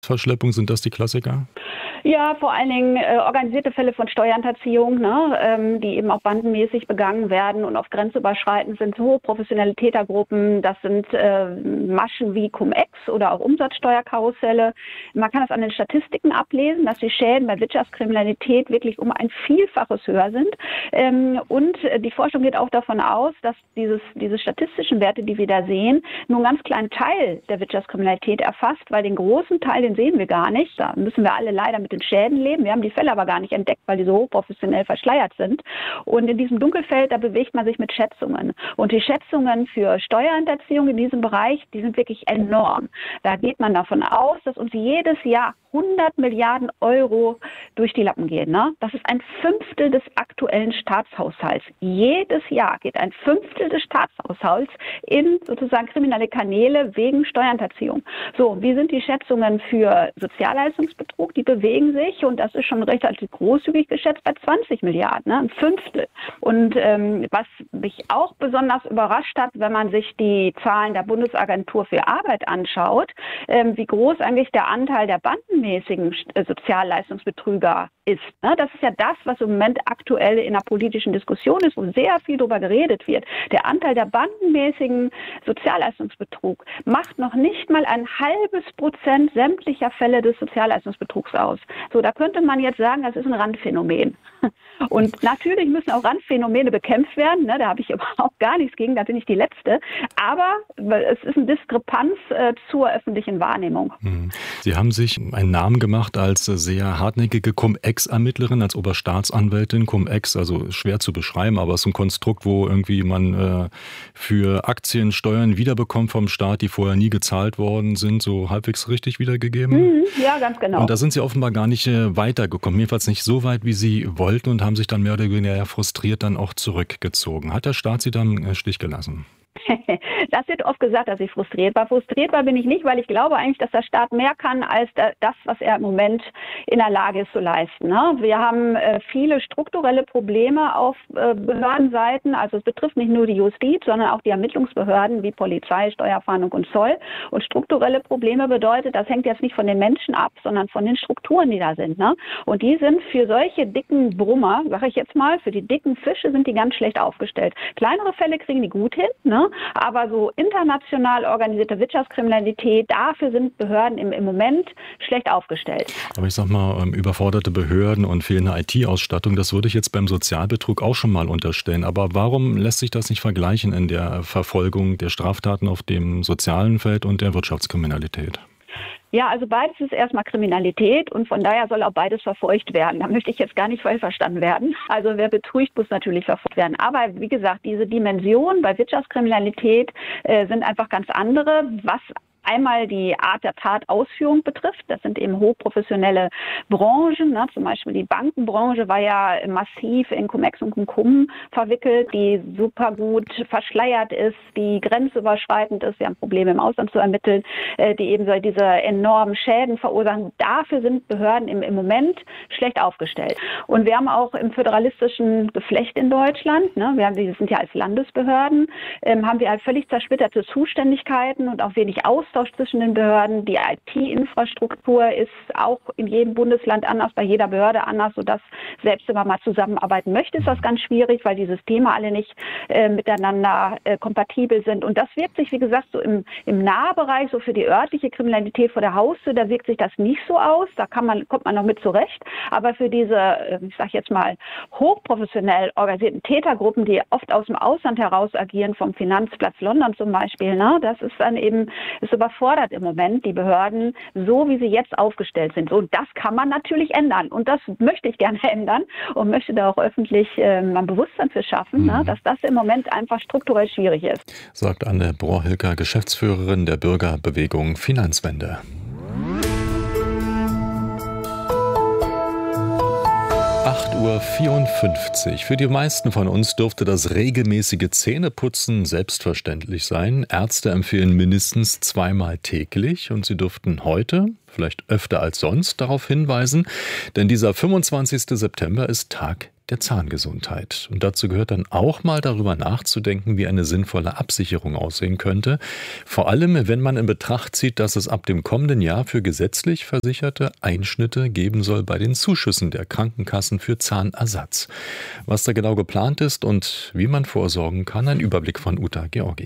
Verschleppung, sind das die Klassiker? Ja, vor allen Dingen organisierte Fälle von Steuerhinterziehung, ne, die eben auch bandenmäßig begangen werden und oft grenzüberschreitend sind, hochprofessionelle Tätergruppen. Das sind Maschen wie Cum-Ex oder auch Umsatzsteuerkarusselle. Man kann das an den Statistiken ablesen, dass die Schäden bei Wirtschaftskriminalität wirklich um ein Vielfaches höher sind. Und die Forschung geht auch davon aus, dass diese statistischen Werte, die wir da sehen, nur einen ganz kleinen Teil der Wirtschaftskriminalität erfasst, weil den großen Teil, den sehen wir gar nicht. Da müssen wir alle leider mit den Schäden leben. Wir haben die Fälle aber gar nicht entdeckt, weil die so hochprofessionell verschleiert sind. Und in diesem Dunkelfeld, da bewegt man sich mit Schätzungen. Und die Schätzungen für Steuerhinterziehung in diesem Bereich, die sind wirklich enorm. Da geht man davon aus, dass uns jedes Jahr 100 Milliarden Euro durch die Lappen gehen. Ne? Das ist ein Fünftel des aktuellen Staatshaushalts. Jedes Jahr geht ein Fünftel des Staatshaushalts in sozusagen kriminelle Kanäle wegen Steuerhinterziehung. So, wie sind die Schätzungen für Sozialleistungsbetrug? Die bewegen sich, und das ist schon recht großzügig geschätzt, bei 20 Milliarden, ne? Ein Fünftel. Und was mich auch besonders überrascht hat, wenn man sich die Zahlen der Bundesagentur für Arbeit anschaut, wie groß eigentlich der Anteil der bandenmäßigen Sozialleistungsbetrüger ist. Ne? Das ist ja das, was im Moment aktuell in der politischen Diskussion ist, wo sehr viel darüber geredet wird. Der Anteil der bandenmäßigen Sozialleistungsbetrug macht noch nicht mal 0,5% sämtlicher Fälle des Sozialleistungsbetrugs aus. So, da könnte man jetzt sagen, das ist ein Randphänomen. Und natürlich müssen auch Randphänomene bekämpft werden. Ne? Da habe ich überhaupt gar nichts gegen, da bin ich die Letzte. Aber es ist eine Diskrepanz zur öffentlichen Wahrnehmung. Sie haben sich einen Namen gemacht als sehr hartnäckige Cum-Ex-Ermittlerin, als Oberstaatsanwältin. Cum-Ex, also schwer zu beschreiben, aber es ist ein Konstrukt, wo irgendwie man für Aktien Steuern wiederbekommt vom Staat, die vorher nie gezahlt worden sind, so halbwegs richtig wiedergegeben. Ja, ganz genau. Und da sind Sie offenbar gar nicht weitergekommen, jedenfalls nicht so weit, wie Sie wollten, und haben sich dann mehr oder weniger frustriert dann auch zurückgezogen. Hat der Staat Sie dann im Stich gelassen? Das wird oft gesagt, dass ich frustriert war. Frustriert war bin ich nicht, weil ich glaube eigentlich, dass der Staat mehr kann als das, was er im Moment in der Lage ist zu leisten. Ne? Wir haben viele strukturelle Probleme auf Behördenseiten. Also es betrifft nicht nur die Justiz, sondern auch die Ermittlungsbehörden wie Polizei, Steuerfahndung und Zoll. Und strukturelle Probleme bedeutet, das hängt jetzt nicht von den Menschen ab, sondern von den Strukturen, die da sind. Ne? Und die sind für solche dicken Brummer, sage ich jetzt mal, für die dicken Fische sind die ganz schlecht aufgestellt. Kleinere Fälle kriegen die gut hin, ne? Aber so international organisierte Wirtschaftskriminalität, dafür sind Behörden im Moment schlecht aufgestellt. Aber ich sag mal, überforderte Behörden und fehlende IT-Ausstattung, das würde ich jetzt beim Sozialbetrug auch schon mal unterstellen. Aber warum lässt sich das nicht vergleichen in der Verfolgung der Straftaten auf dem sozialen Feld und der Wirtschaftskriminalität? Ja, also beides ist erstmal Kriminalität und von daher soll auch beides verfolgt werden. Da möchte ich jetzt gar nicht falsch verstanden werden. Also wer betrügt, muss natürlich verfolgt werden. Aber wie gesagt, diese Dimensionen bei Wirtschaftskriminalität sind einfach ganz andere, was einmal die Art der Tatausführung betrifft. Das sind eben hochprofessionelle Branchen. Ne? Zum Beispiel die Bankenbranche war ja massiv in Cum-Ex und Cum verwickelt, die super gut verschleiert ist, die grenzüberschreitend ist. Wir haben Probleme im Ausland zu ermitteln, die eben so diese enormen Schäden verursachen. Dafür sind Behörden im Moment schlecht aufgestellt. Und wir haben auch im föderalistischen Geflecht in Deutschland, ne? Die sind ja als Landesbehörden, haben wir halt völlig zersplitterte Zuständigkeiten und auch wenig Austausch zwischen den Behörden. Die IT-Infrastruktur ist auch in jedem Bundesland anders, bei jeder Behörde anders, sodass selbst wenn man mal zusammenarbeiten möchte, ist das ganz schwierig, weil die Systeme alle nicht miteinander kompatibel sind. Und das wirkt sich, wie gesagt, so im Nahbereich, so für die örtliche Kriminalität vor der Haustür, da wirkt sich das nicht so aus. Da kommt man noch mit zurecht. Aber für diese, ich sage jetzt mal, hochprofessionell organisierten Tätergruppen, die oft aus dem Ausland heraus agieren, vom Finanzplatz London zum Beispiel, ne, das ist dann eben, ist überfordert im Moment die Behörden, so wie sie jetzt aufgestellt sind. So, das kann man natürlich ändern. Und das möchte ich gerne ändern und möchte da auch öffentlich ein Bewusstsein für schaffen, ne, dass das im Moment einfach strukturell schwierig ist. Sagt Anne Brohr-Hilker, Geschäftsführerin der Bürgerbewegung Finanzwende. 8:54 Uhr. Für die meisten von uns dürfte das regelmäßige Zähneputzen selbstverständlich sein. Ärzte empfehlen mindestens 2-mal täglich und sie dürften heute, vielleicht öfter als sonst, darauf hinweisen, denn dieser 25. September ist Tag der Zahngesundheit. Und dazu gehört dann auch mal darüber nachzudenken, wie eine sinnvolle Absicherung aussehen könnte. Vor allem, wenn man in Betracht zieht, dass es ab dem kommenden Jahr für gesetzlich Versicherte Einschnitte geben soll bei den Zuschüssen der Krankenkassen für Zahnersatz. Was da genau geplant ist und wie man vorsorgen kann, ein Überblick von Uta Georgi.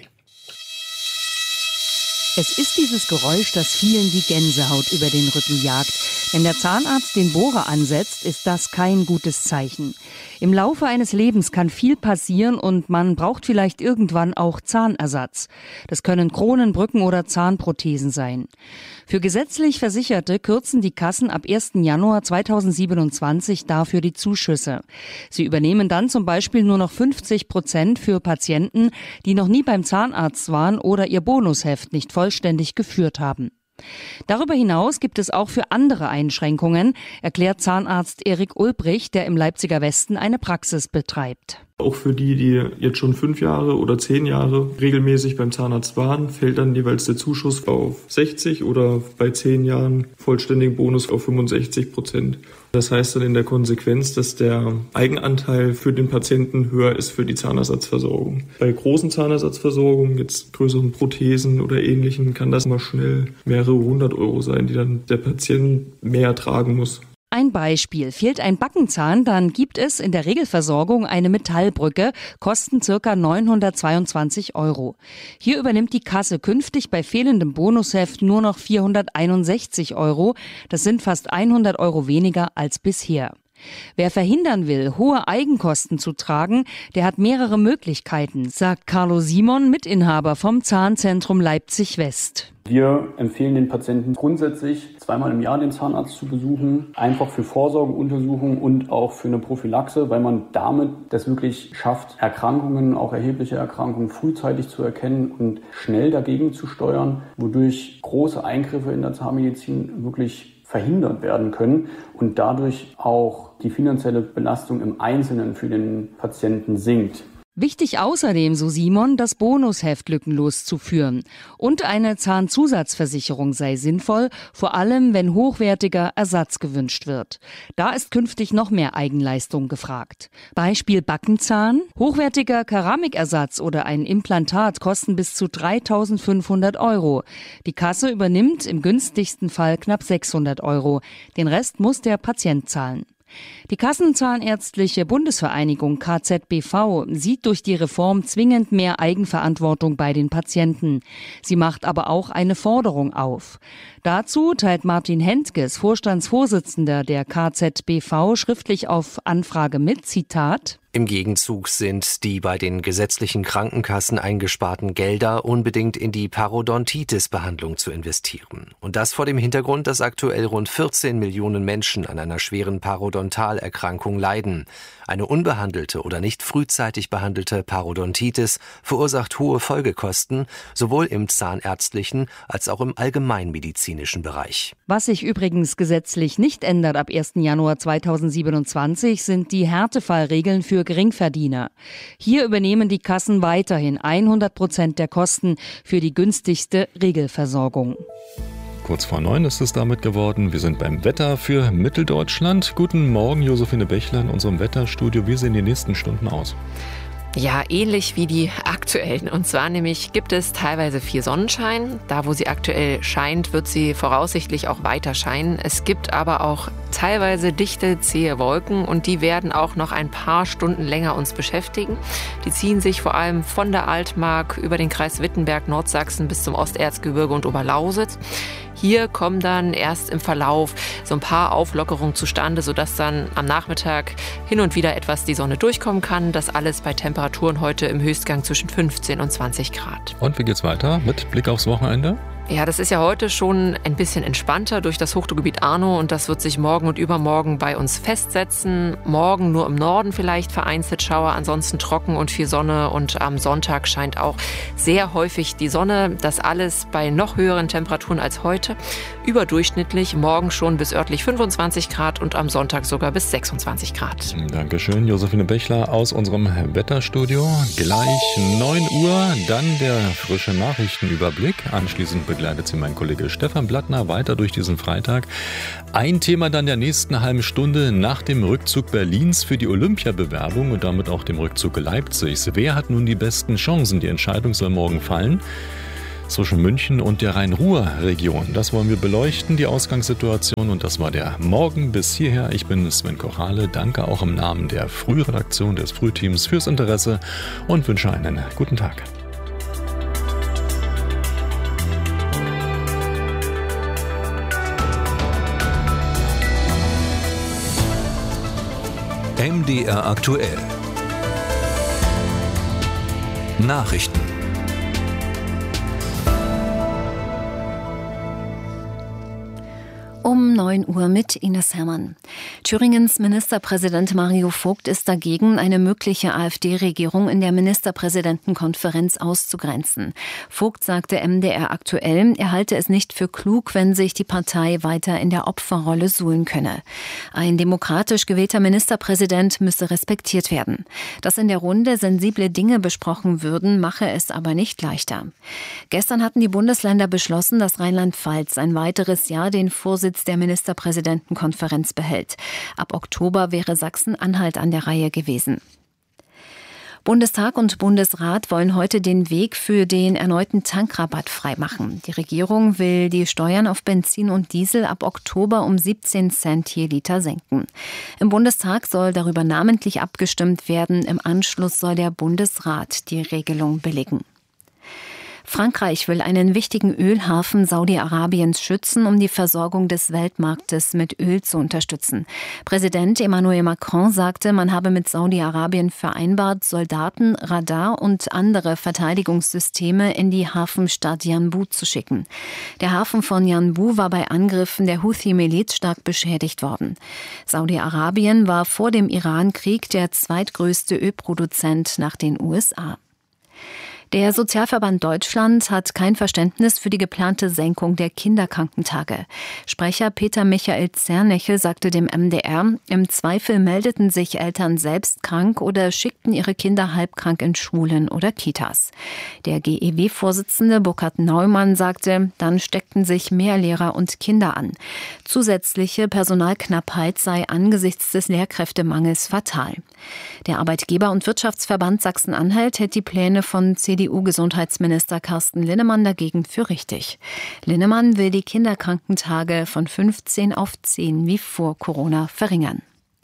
Es ist dieses Geräusch, das vielen die Gänsehaut über den Rücken jagt. Wenn der Zahnarzt den Bohrer ansetzt, ist das kein gutes Zeichen. Im Laufe eines Lebens kann viel passieren und man braucht vielleicht irgendwann auch Zahnersatz. Das können Kronen, Brücken oder Zahnprothesen sein. Für gesetzlich Versicherte kürzen die Kassen ab 1. Januar 2027 dafür die Zuschüsse. Sie übernehmen dann zum Beispiel nur noch 50% für Patienten, die noch nie beim Zahnarzt waren oder ihr Bonusheft nicht vollständig geführt haben. Darüber hinaus gibt es auch für andere Einschränkungen, erklärt Zahnarzt Erik Ulbrich, der im Leipziger Westen eine Praxis betreibt. Auch für die jetzt schon 5 Jahre oder 10 Jahre regelmäßig beim Zahnarzt waren, fällt dann jeweils der Zuschuss auf 60 oder bei 10 Jahren vollständigen Bonus auf 65%. Das heißt dann in der Konsequenz, dass der Eigenanteil für den Patienten höher ist für die Zahnersatzversorgung. Bei großen Zahnersatzversorgungen, jetzt größeren Prothesen oder Ähnlichem, kann das mal schnell mehrere 100 € sein, die dann der Patient mehr tragen muss. Ein Beispiel. Fehlt ein Backenzahn, dann gibt es in der Regelversorgung eine Metallbrücke, kosten ca. 922 €. Hier übernimmt die Kasse künftig bei fehlendem Bonusheft nur noch 461 €. Das sind fast 100 € weniger als bisher. Wer verhindern will, hohe Eigenkosten zu tragen, der hat mehrere Möglichkeiten, sagt Carlo Simon, Mitinhaber vom Zahnzentrum Leipzig-West. Wir empfehlen den Patienten grundsätzlich 2-mal im Jahr den Zahnarzt zu besuchen, einfach für Vorsorgeuntersuchungen und auch für eine Prophylaxe, weil man damit das wirklich schafft, Erkrankungen, auch erhebliche Erkrankungen frühzeitig zu erkennen und schnell dagegen zu steuern, wodurch große Eingriffe in der Zahnmedizin wirklich verhindert werden können und dadurch auch die finanzielle Belastung im Einzelnen für den Patienten sinkt. Wichtig außerdem, so Simon, das Bonusheft lückenlos zu führen. Und eine Zahnzusatzversicherung sei sinnvoll, vor allem wenn hochwertiger Ersatz gewünscht wird. Da ist künftig noch mehr Eigenleistung gefragt. Beispiel Backenzahn. Hochwertiger Keramikersatz oder ein Implantat kosten bis zu 3.500 €. Die Kasse übernimmt im günstigsten Fall knapp 600 €. Den Rest muss der Patient zahlen. Die Kassenzahnärztliche Bundesvereinigung KZBV sieht durch die Reform zwingend mehr Eigenverantwortung bei den Patienten. Sie macht aber auch eine Forderung auf. Dazu teilt Martin Hentges, Vorstandsvorsitzender der KZBV, schriftlich auf Anfrage mit, Zitat: Im Gegenzug sind die bei den gesetzlichen Krankenkassen eingesparten Gelder unbedingt in die Parodontitis-Behandlung zu investieren. Und das vor dem Hintergrund, dass aktuell rund 14 Millionen Menschen an einer schweren Parodontalerkrankung leiden. Eine unbehandelte oder nicht frühzeitig behandelte Parodontitis verursacht hohe Folgekosten, sowohl im zahnärztlichen als auch im allgemeinmedizinischen Bereich. Was sich übrigens gesetzlich nicht ändert ab 1. Januar 2027, sind die Härtefallregeln für Geringverdiener. Hier übernehmen die Kassen weiterhin 100% der Kosten für die günstigste Regelversorgung. Kurz vor 9 ist es damit geworden. Wir sind beim Wetter für Mitteldeutschland. Guten Morgen, Josephine Bechler in unserem Wetterstudio. Wie sehen die nächsten Stunden aus? Ja, ähnlich wie die aktuellen. Und zwar nämlich gibt es teilweise viel Sonnenschein. Da, wo sie aktuell scheint, wird sie voraussichtlich auch weiter scheinen. Es gibt aber auch teilweise dichte, zähe Wolken und die werden auch noch ein paar Stunden länger uns beschäftigen. Die ziehen sich vor allem von der Altmark über den Kreis Wittenberg, Nordsachsen bis zum Osterzgebirge und Oberlausitz. Hier kommen dann erst im Verlauf so ein paar Auflockerungen zustande, sodass dann am Nachmittag hin und wieder etwas die Sonne durchkommen kann. Das alles bei Temperaturen heute im Höchstgang zwischen 15 und 20 Grad. Und wie geht's weiter mit Blick aufs Wochenende? Ja, das ist ja heute schon ein bisschen entspannter durch das Hochdruckgebiet Arno und das wird sich morgen und übermorgen bei uns festsetzen. Morgen nur im Norden vielleicht vereinzelt Schauer, ansonsten trocken und viel Sonne und am Sonntag scheint auch sehr häufig die Sonne. Das alles bei noch höheren Temperaturen als heute. heute. Überdurchschnittlich morgen schon bis örtlich 25 Grad und am Sonntag sogar bis 26 Grad. Dankeschön, Josephine Bechler aus unserem Wetterstudio. Gleich 9 Uhr, dann der frische Nachrichtenüberblick. Anschließend begleitet sie mein Kollege Stefan Blattner weiter durch diesen Freitag. Ein Thema dann der nächsten halben Stunde nach dem Rückzug Berlins für die Olympiabewerbung und damit auch dem Rückzug Leipzigs. Wer hat nun die besten Chancen? Die Entscheidung soll morgen fallen. Zwischen München und der Rhein-Ruhr-Region. Das wollen wir beleuchten, die Ausgangssituation. Und das war der Morgen bis hierher. Ich bin Sven Kochale. Danke auch im Namen der Frühredaktion des Frühteams fürs Interesse und wünsche einen guten Tag. MDR aktuell. Nachrichten. Um 9 Uhr mit Ines Herrmann. Thüringens Ministerpräsident Mario Vogt ist dagegen, eine mögliche AfD-Regierung in der Ministerpräsidentenkonferenz auszugrenzen. Vogt sagte MDR aktuell, er halte es nicht für klug, wenn sich die Partei weiter in der Opferrolle suhlen könne. Ein demokratisch gewählter Ministerpräsident müsse respektiert werden. Dass in der Runde sensible Dinge besprochen würden, mache es aber nicht leichter. Gestern hatten die Bundesländer beschlossen, dass Rheinland-Pfalz ein weiteres Jahr den Vorsitz der Ministerpräsidentenkonferenz behält. Ab Oktober wäre Sachsen-Anhalt an der Reihe gewesen. Bundestag und Bundesrat wollen heute den Weg für den erneuten Tankrabatt freimachen. Die Regierung will die Steuern auf Benzin und Diesel ab Oktober um 17 Cent je Liter senken. Im Bundestag soll darüber namentlich abgestimmt werden. Im Anschluss soll der Bundesrat die Regelung billigen. Frankreich will einen wichtigen Ölhafen Saudi-Arabiens schützen, um die Versorgung des Weltmarktes mit Öl zu unterstützen. Präsident Emmanuel Macron sagte, man habe mit Saudi-Arabien vereinbart, Soldaten, Radar und andere Verteidigungssysteme in die Hafenstadt Yanbu zu schicken. Der Hafen von Yanbu war bei Angriffen der Houthi-Miliz stark beschädigt worden. Saudi-Arabien war vor dem Iran-Krieg der zweitgrößte Ölproduzent nach den USA. Der Sozialverband Deutschland hat kein Verständnis für die geplante Senkung der Kinderkrankentage. Sprecher Peter Michael Zernechel sagte dem MDR, im Zweifel meldeten sich Eltern selbst krank oder schickten ihre Kinder halbkrank in Schulen oder Kitas. Der GEW-Vorsitzende Burkhard Neumann sagte, dann steckten sich mehr Lehrer und Kinder an. Zusätzliche Personalknappheit sei angesichts des Lehrkräftemangels fatal. Der Arbeitgeber- und Wirtschaftsverband Sachsen-Anhalt hält die Pläne von CDU-Gesundheitsminister Carsten Linnemann dagegen für richtig. Linnemann will die Kinderkrankentage von 15 auf 10 wie vor Corona verringern.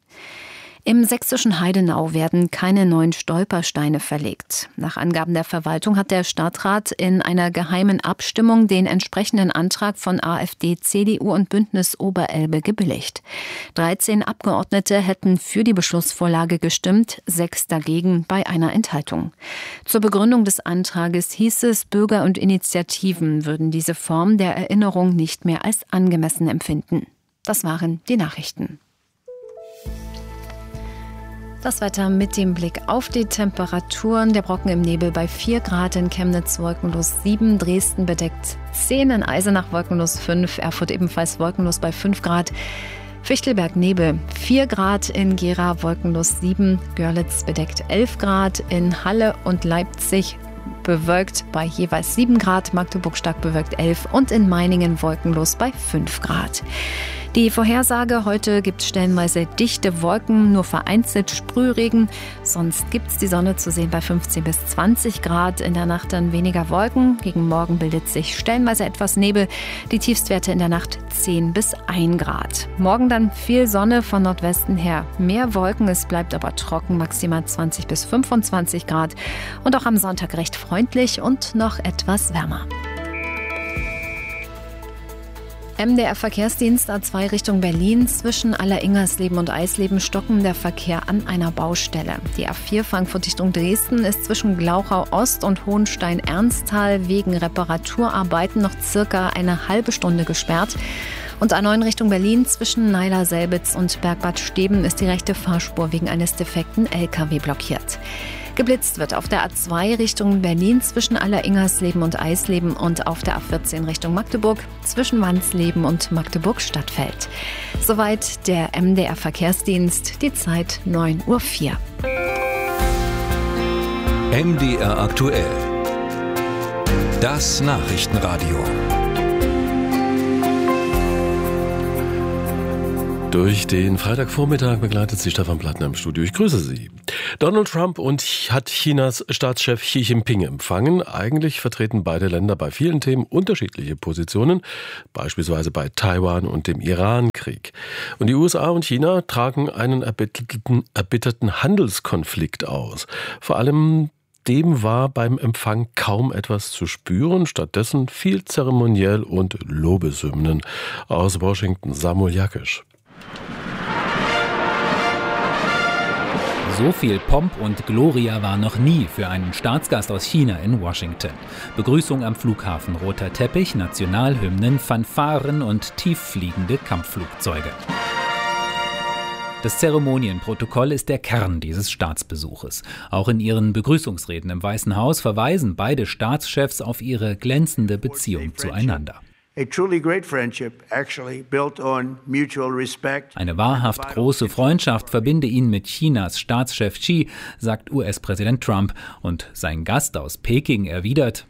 Im sächsischen Heidenau werden keine neuen Stolpersteine verlegt. Nach Angaben der Verwaltung hat der Stadtrat in einer geheimen Abstimmung den entsprechenden Antrag von AfD, CDU und Bündnis Oberelbe gebilligt. 13 Abgeordnete hätten für die Beschlussvorlage gestimmt, 6 dagegen bei einer Enthaltung. Zur Begründung des Antrages hieß es, Bürger und Initiativen würden diese Form der Erinnerung nicht mehr als angemessen empfinden. Das waren die Nachrichten. Das Wetter mit dem Blick auf die Temperaturen. Der Brocken im Nebel bei 4 Grad, in Chemnitz wolkenlos 7, Dresden bedeckt 10, in Eisenach wolkenlos 5, Erfurt ebenfalls wolkenlos bei 5 Grad. Fichtelberg Nebel 4 Grad, in Gera wolkenlos 7, Görlitz bedeckt 11 Grad, in Halle und Leipzig bewölkt bei jeweils 7 Grad, Magdeburg stark bewölkt 11 und in Meiningen wolkenlos bei 5 Grad. Die Vorhersage: heute gibt es stellenweise dichte Wolken, nur vereinzelt Sprühregen. Sonst gibt es die Sonne zu sehen bei 15 bis 20 Grad. In der Nacht dann weniger Wolken. Gegen Morgen bildet sich stellenweise etwas Nebel. Die Tiefstwerte in der Nacht 10 bis 1 Grad. Morgen dann viel Sonne, von Nordwesten her mehr Wolken. Es bleibt aber trocken, maximal 20 bis 25 Grad. Und auch am Sonntag recht freundlich und noch etwas wärmer. MDR-Verkehrsdienst A2 Richtung Berlin. Zwischen Aller-Ingersleben und Eisleben stocken der Verkehr an einer Baustelle. Die A4 Frankfurt Richtung Dresden ist zwischen Glauchau Ost und Hohenstein-Ernsthal wegen Reparaturarbeiten noch circa eine halbe Stunde gesperrt. Und A9 Richtung Berlin zwischen Naila-Selbitz und Bergbad Steben ist die rechte Fahrspur wegen eines defekten LKW blockiert. Geblitzt wird auf der A2 Richtung Berlin zwischen Aller-Ingersleben und Eisleben und auf der A14 Richtung Magdeburg zwischen Wansleben und Magdeburg-Stadtfeld. Soweit der MDR Verkehrsdienst, die Zeit 9:04 Uhr. MDR aktuell. Das Nachrichtenradio. Durch den Freitagvormittag begleitet Sie Stefan Plattner im Studio. Ich grüße Sie. Donald Trump hat Chinas Staatschef Xi Jinping empfangen. Eigentlich vertreten beide Länder bei vielen Themen unterschiedliche Positionen, beispielsweise bei Taiwan und dem Iran-Krieg. Und die USA und China tragen einen erbitterten Handelskonflikt aus. Vor allem dem war beim Empfang kaum etwas zu spüren, stattdessen viel zeremoniell und Lobeshymnen. Aus Washington Samuel Jakisch. So viel Pomp und Gloria war noch nie für einen Staatsgast aus China in Washington. Begrüßung am Flughafen, roter Teppich, Nationalhymnen, Fanfaren und tieffliegende Kampfflugzeuge. Das Zeremonienprotokoll ist der Kern dieses Staatsbesuches. Auch in ihren Begrüßungsreden im Weißen Haus verweisen beide Staatschefs auf ihre glänzende Beziehung zueinander. Eine wahrhaft große Freundschaft verbinde ihn mit Chinas Staatschef Xi, sagt US-Präsident Trump. Und sein Gast aus Peking erwidert: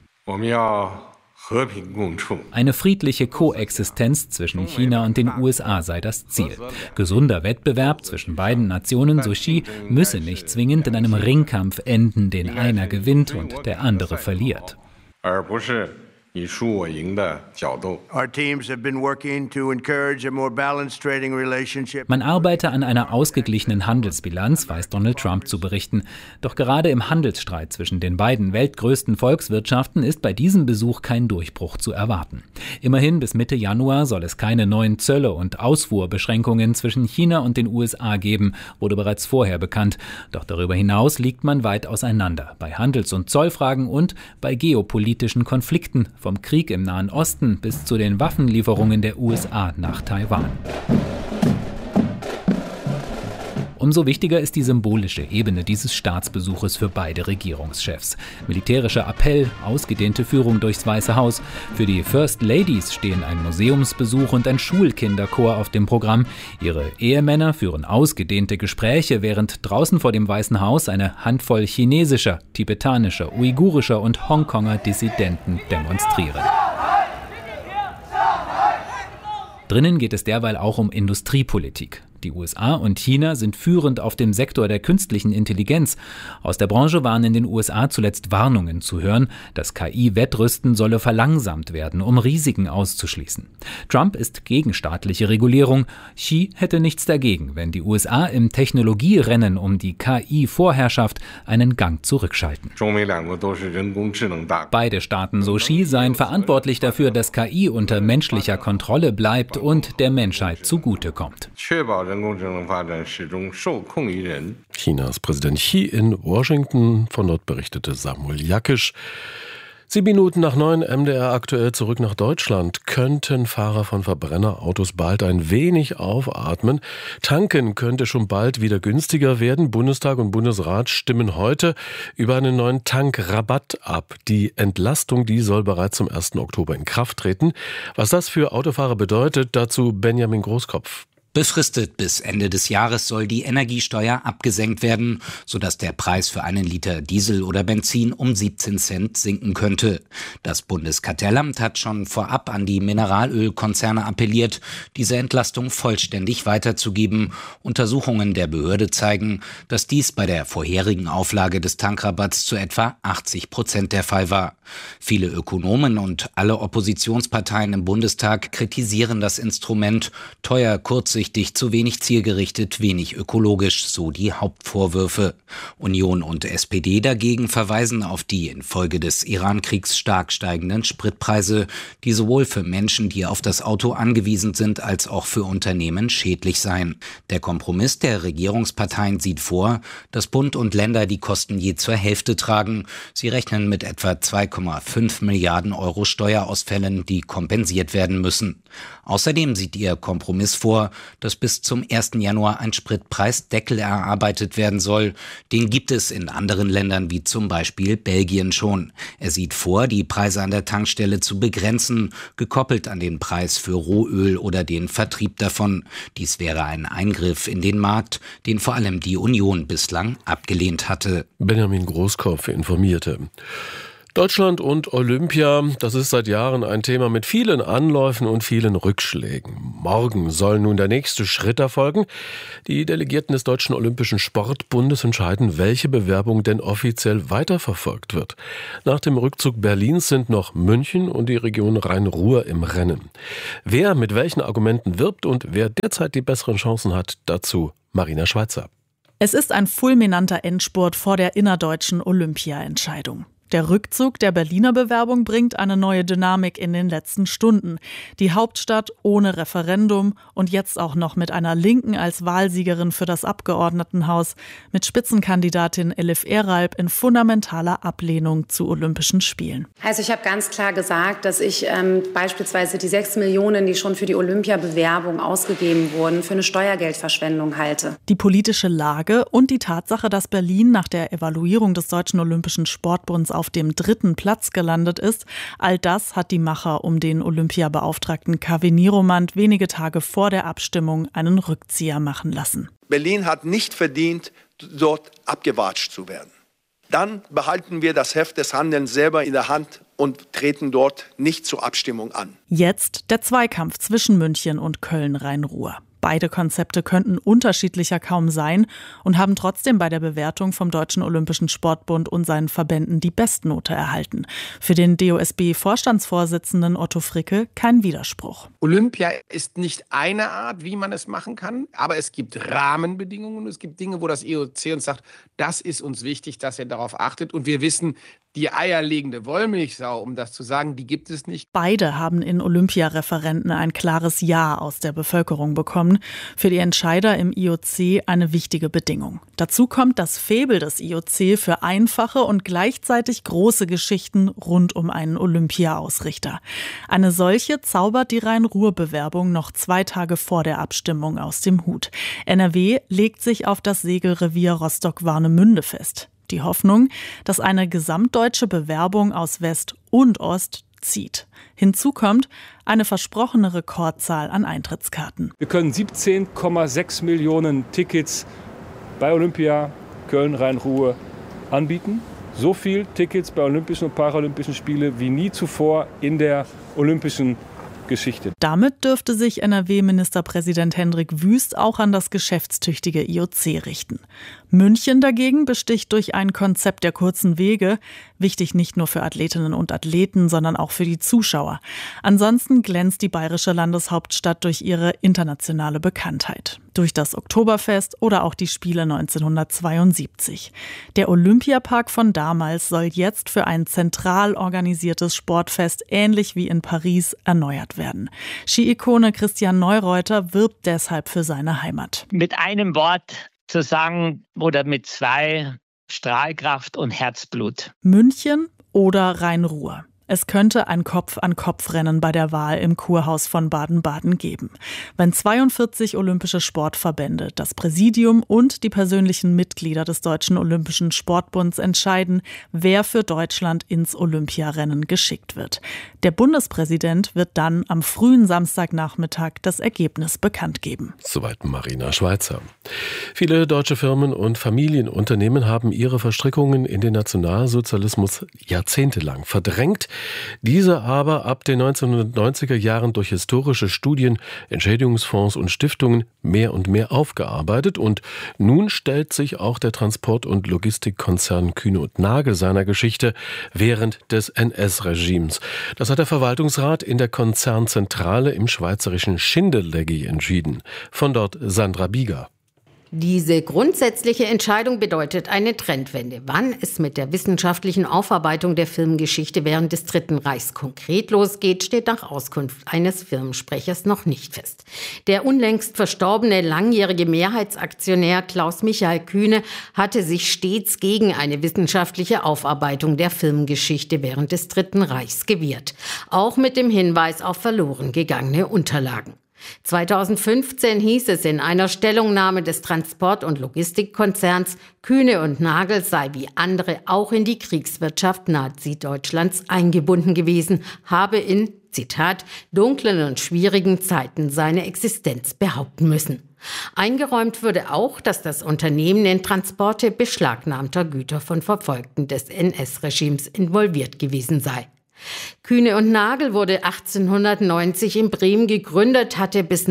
Eine friedliche Koexistenz zwischen China und den USA sei das Ziel. Gesunder Wettbewerb zwischen beiden Nationen, so Xi, müsse nicht zwingend in einem Ringkampf enden, den einer gewinnt und der andere verliert. Man arbeite an einer ausgeglichenen Handelsbilanz, weiß Donald Trump zu berichten. Doch gerade im Handelsstreit zwischen den beiden weltgrößten Volkswirtschaften ist bei diesem Besuch kein Durchbruch zu erwarten. Immerhin bis Mitte Januar soll es keine neuen Zölle und Ausfuhrbeschränkungen zwischen China und den USA geben, wurde bereits vorher bekannt. Doch darüber hinaus liegt man weit auseinander bei Handels- und Zollfragen und bei geopolitischen Konflikten, vom Krieg im Nahen Osten bis zu den Waffenlieferungen der USA nach Taiwan. Umso wichtiger ist die symbolische Ebene dieses Staatsbesuches für beide Regierungschefs. Militärischer Appell, ausgedehnte Führung durchs Weiße Haus. Für die First Ladies stehen ein Museumsbesuch und ein Schulkinderchor auf dem Programm. Ihre Ehemänner führen ausgedehnte Gespräche, während draußen vor dem Weißen Haus eine Handvoll chinesischer, tibetanischer, uigurischer und Hongkonger Dissidenten demonstrieren. Drinnen geht es derweil auch um Industriepolitik. Die USA und China sind führend auf dem Sektor der künstlichen Intelligenz. Aus der Branche waren in den USA zuletzt Warnungen zu hören, das KI-Wettrüsten solle verlangsamt werden, um Risiken auszuschließen. Trump ist gegen staatliche Regulierung. Xi hätte nichts dagegen, wenn die USA im Technologierennen um die KI-Vorherrschaft einen Gang zurückschalten. Beide Staaten, so Xi, seien verantwortlich dafür, dass KI unter menschlicher Kontrolle bleibt und der Menschheit zugutekommt. Chinas Präsident Xi in Washington, von dort berichtete Samuel Jakisch. 7 Minuten nach 9, MDR aktuell zurück nach Deutschland. Könnten Fahrer von Verbrennerautos bald ein wenig aufatmen? Tanken könnte schon bald wieder günstiger werden. Bundestag und Bundesrat stimmen heute über einen neuen Tankrabatt ab. Die Entlastung, die soll bereits zum 1. Oktober in Kraft treten. Was das für Autofahrer bedeutet, dazu Benjamin Großkopf. Befristet bis Ende des Jahres soll die Energiesteuer abgesenkt werden, sodass der Preis für einen Liter Diesel oder Benzin um 17 Cent sinken könnte. Das Bundeskartellamt hat schon vorab an die Mineralölkonzerne appelliert, diese Entlastung vollständig weiterzugeben. Untersuchungen der Behörde zeigen, dass dies bei der vorherigen Auflage des Tankrabatts zu etwa 80% der Fall war. Viele Ökonomen und alle Oppositionsparteien im Bundestag kritisieren das Instrument. Teuer, kurzsichtig unvorsichtig, zu wenig zielgerichtet, wenig ökologisch, so die Hauptvorwürfe. Union und SPD dagegen verweisen auf die infolge des Iran-Kriegs stark steigenden Spritpreise, die sowohl für Menschen, die auf das Auto angewiesen sind, als auch für Unternehmen schädlich seien. Der Kompromiss der Regierungsparteien sieht vor, dass Bund und Länder die Kosten je zur Hälfte tragen. Sie rechnen mit etwa 2,5 Milliarden Euro Steuerausfällen, die kompensiert werden müssen. Außerdem sieht ihr Kompromiss vor, dass bis zum 1. Januar ein Spritpreisdeckel erarbeitet werden soll. Den gibt es in anderen Ländern wie zum Beispiel Belgien schon. Er sieht vor, die Preise an der Tankstelle zu begrenzen, gekoppelt an den Preis für Rohöl oder den Vertrieb davon. Dies wäre ein Eingriff in den Markt, den vor allem die Union bislang abgelehnt hatte. Benjamin Großkopf informierte. Deutschland und Olympia, das ist seit Jahren ein Thema mit vielen Anläufen und vielen Rückschlägen. Morgen soll nun der nächste Schritt erfolgen. Die Delegierten des Deutschen Olympischen Sportbundes entscheiden, welche Bewerbung denn offiziell weiterverfolgt wird. Nach dem Rückzug Berlins sind noch München und die Region Rhein-Ruhr im Rennen. Wer mit welchen Argumenten wirbt und wer derzeit die besseren Chancen hat, dazu Marina Schweizer. Es ist ein fulminanter Endspurt vor der innerdeutschen Olympia-Entscheidung. Der Rückzug der Berliner Bewerbung bringt eine neue Dynamik in den letzten Stunden. Die Hauptstadt ohne Referendum und jetzt auch noch mit einer Linken als Wahlsiegerin für das Abgeordnetenhaus, mit Spitzenkandidatin Elif Eralp in fundamentaler Ablehnung zu Olympischen Spielen. Also ich habe ganz klar gesagt, dass ich beispielsweise die 6 Millionen, die schon für die Olympia-Bewerbung ausgegeben wurden, für eine Steuergeldverschwendung halte. Die politische Lage und die Tatsache, dass Berlin nach der Evaluierung des Deutschen Olympischen Sportbunds auf dem 3. Platz gelandet ist, all das hat die Macher um den Olympiabeauftragten Kaveh Niromand wenige Tage vor der Abstimmung einen Rückzieher machen lassen. Berlin hat nicht verdient, dort abgewatscht zu werden. Dann behalten wir das Heft des Handelns selber in der Hand und treten dort nicht zur Abstimmung an. Jetzt der Zweikampf zwischen München und Köln-Rhein-Ruhr. Beide Konzepte könnten unterschiedlicher kaum sein und haben trotzdem bei der Bewertung vom Deutschen Olympischen Sportbund und seinen Verbänden die Bestnote erhalten. Für den DOSB-Vorstandsvorsitzenden Otto Fricke kein Widerspruch. Olympia ist nicht eine Art, wie man es machen kann, aber es gibt Rahmenbedingungen. Es gibt Dinge, wo das IOC uns sagt, das ist uns wichtig, dass ihr darauf achtet. Und wir wissen, die eierlegende Wollmilchsau, um das zu sagen, die gibt es nicht. Beide haben in Olympiareferenten ein klares Ja aus der Bevölkerung bekommen. Für die Entscheider im IOC eine wichtige Bedingung. Dazu kommt das Faible des IOC für einfache und gleichzeitig große Geschichten rund um einen Olympia-Ausrichter. Eine solche zaubert die Rhein-Ruhr-Bewerbung noch 2 Tage vor der Abstimmung aus dem Hut. NRW legt sich auf das Segelrevier Rostock-Warnemünde fest. Die Hoffnung, dass eine gesamtdeutsche Bewerbung aus West und Ost zieht. Hinzu kommt eine versprochene Rekordzahl an Eintrittskarten. Wir können 17,6 Millionen Tickets bei Olympia Köln-Rhein-Ruhr anbieten. So viel Tickets bei Olympischen und Paralympischen Spielen wie nie zuvor in der olympischen Geschichte. Damit dürfte sich NRW-Ministerpräsident Hendrik Wüst auch an das geschäftstüchtige IOC richten. München dagegen besticht durch ein Konzept der kurzen Wege, wichtig nicht nur für Athletinnen und Athleten, sondern auch für die Zuschauer. Ansonsten glänzt die bayerische Landeshauptstadt durch ihre internationale Bekanntheit. Durch das Oktoberfest oder auch die Spiele 1972. Der Olympiapark von damals soll jetzt für ein zentral organisiertes Sportfest ähnlich wie in Paris erneuert werden. Ski-Ikone Christian Neureuter wirbt deshalb für seine Heimat. Mit einem Wort zu sagen oder mit 2: Strahlkraft und Herzblut. München oder Rhein-Ruhr. Es könnte ein Kopf-an-Kopf-Rennen bei der Wahl im Kurhaus von Baden-Baden geben. Wenn 42 olympische Sportverbände, das Präsidium und die persönlichen Mitglieder des Deutschen Olympischen Sportbunds entscheiden, wer für Deutschland ins Olympiarennen geschickt wird. Der Bundespräsident wird dann am frühen Samstagnachmittag das Ergebnis bekannt geben. Soweit Marina Schweizer. Viele deutsche Firmen und Familienunternehmen haben ihre Verstrickungen in den Nationalsozialismus jahrzehntelang verdrängt. Diese aber ab den 1990er Jahren durch historische Studien, Entschädigungsfonds und Stiftungen mehr und mehr aufgearbeitet. Und nun stellt sich auch der Transport- und Logistikkonzern Kühne + Nagel seiner Geschichte während des NS-Regimes. Das hat der Verwaltungsrat in der Konzernzentrale im schweizerischen Schindellegi entschieden. Von dort Sandra Bieger. Diese grundsätzliche Entscheidung bedeutet eine Trendwende. Wann es mit der wissenschaftlichen Aufarbeitung der Firmengeschichte während des Dritten Reichs konkret losgeht, steht nach Auskunft eines Firmensprechers noch nicht fest. Der unlängst verstorbene langjährige Mehrheitsaktionär Klaus-Michael Kühne hatte sich stets gegen eine wissenschaftliche Aufarbeitung der Firmengeschichte während des Dritten Reichs gewehrt. Auch mit dem Hinweis auf verloren gegangene Unterlagen. 2015 hieß es in einer Stellungnahme des Transport- und Logistikkonzerns, Kühne + Nagel sei wie andere auch in die Kriegswirtschaft Nazi-Deutschlands eingebunden gewesen, habe in, Zitat, dunklen und schwierigen Zeiten seine Existenz behaupten müssen. Eingeräumt wurde auch, dass das Unternehmen in Transporte beschlagnahmter Güter von Verfolgten des NS-Regimes involviert gewesen sei. Kühne + Nagel wurde 1890 in Bremen gegründet, hatte bis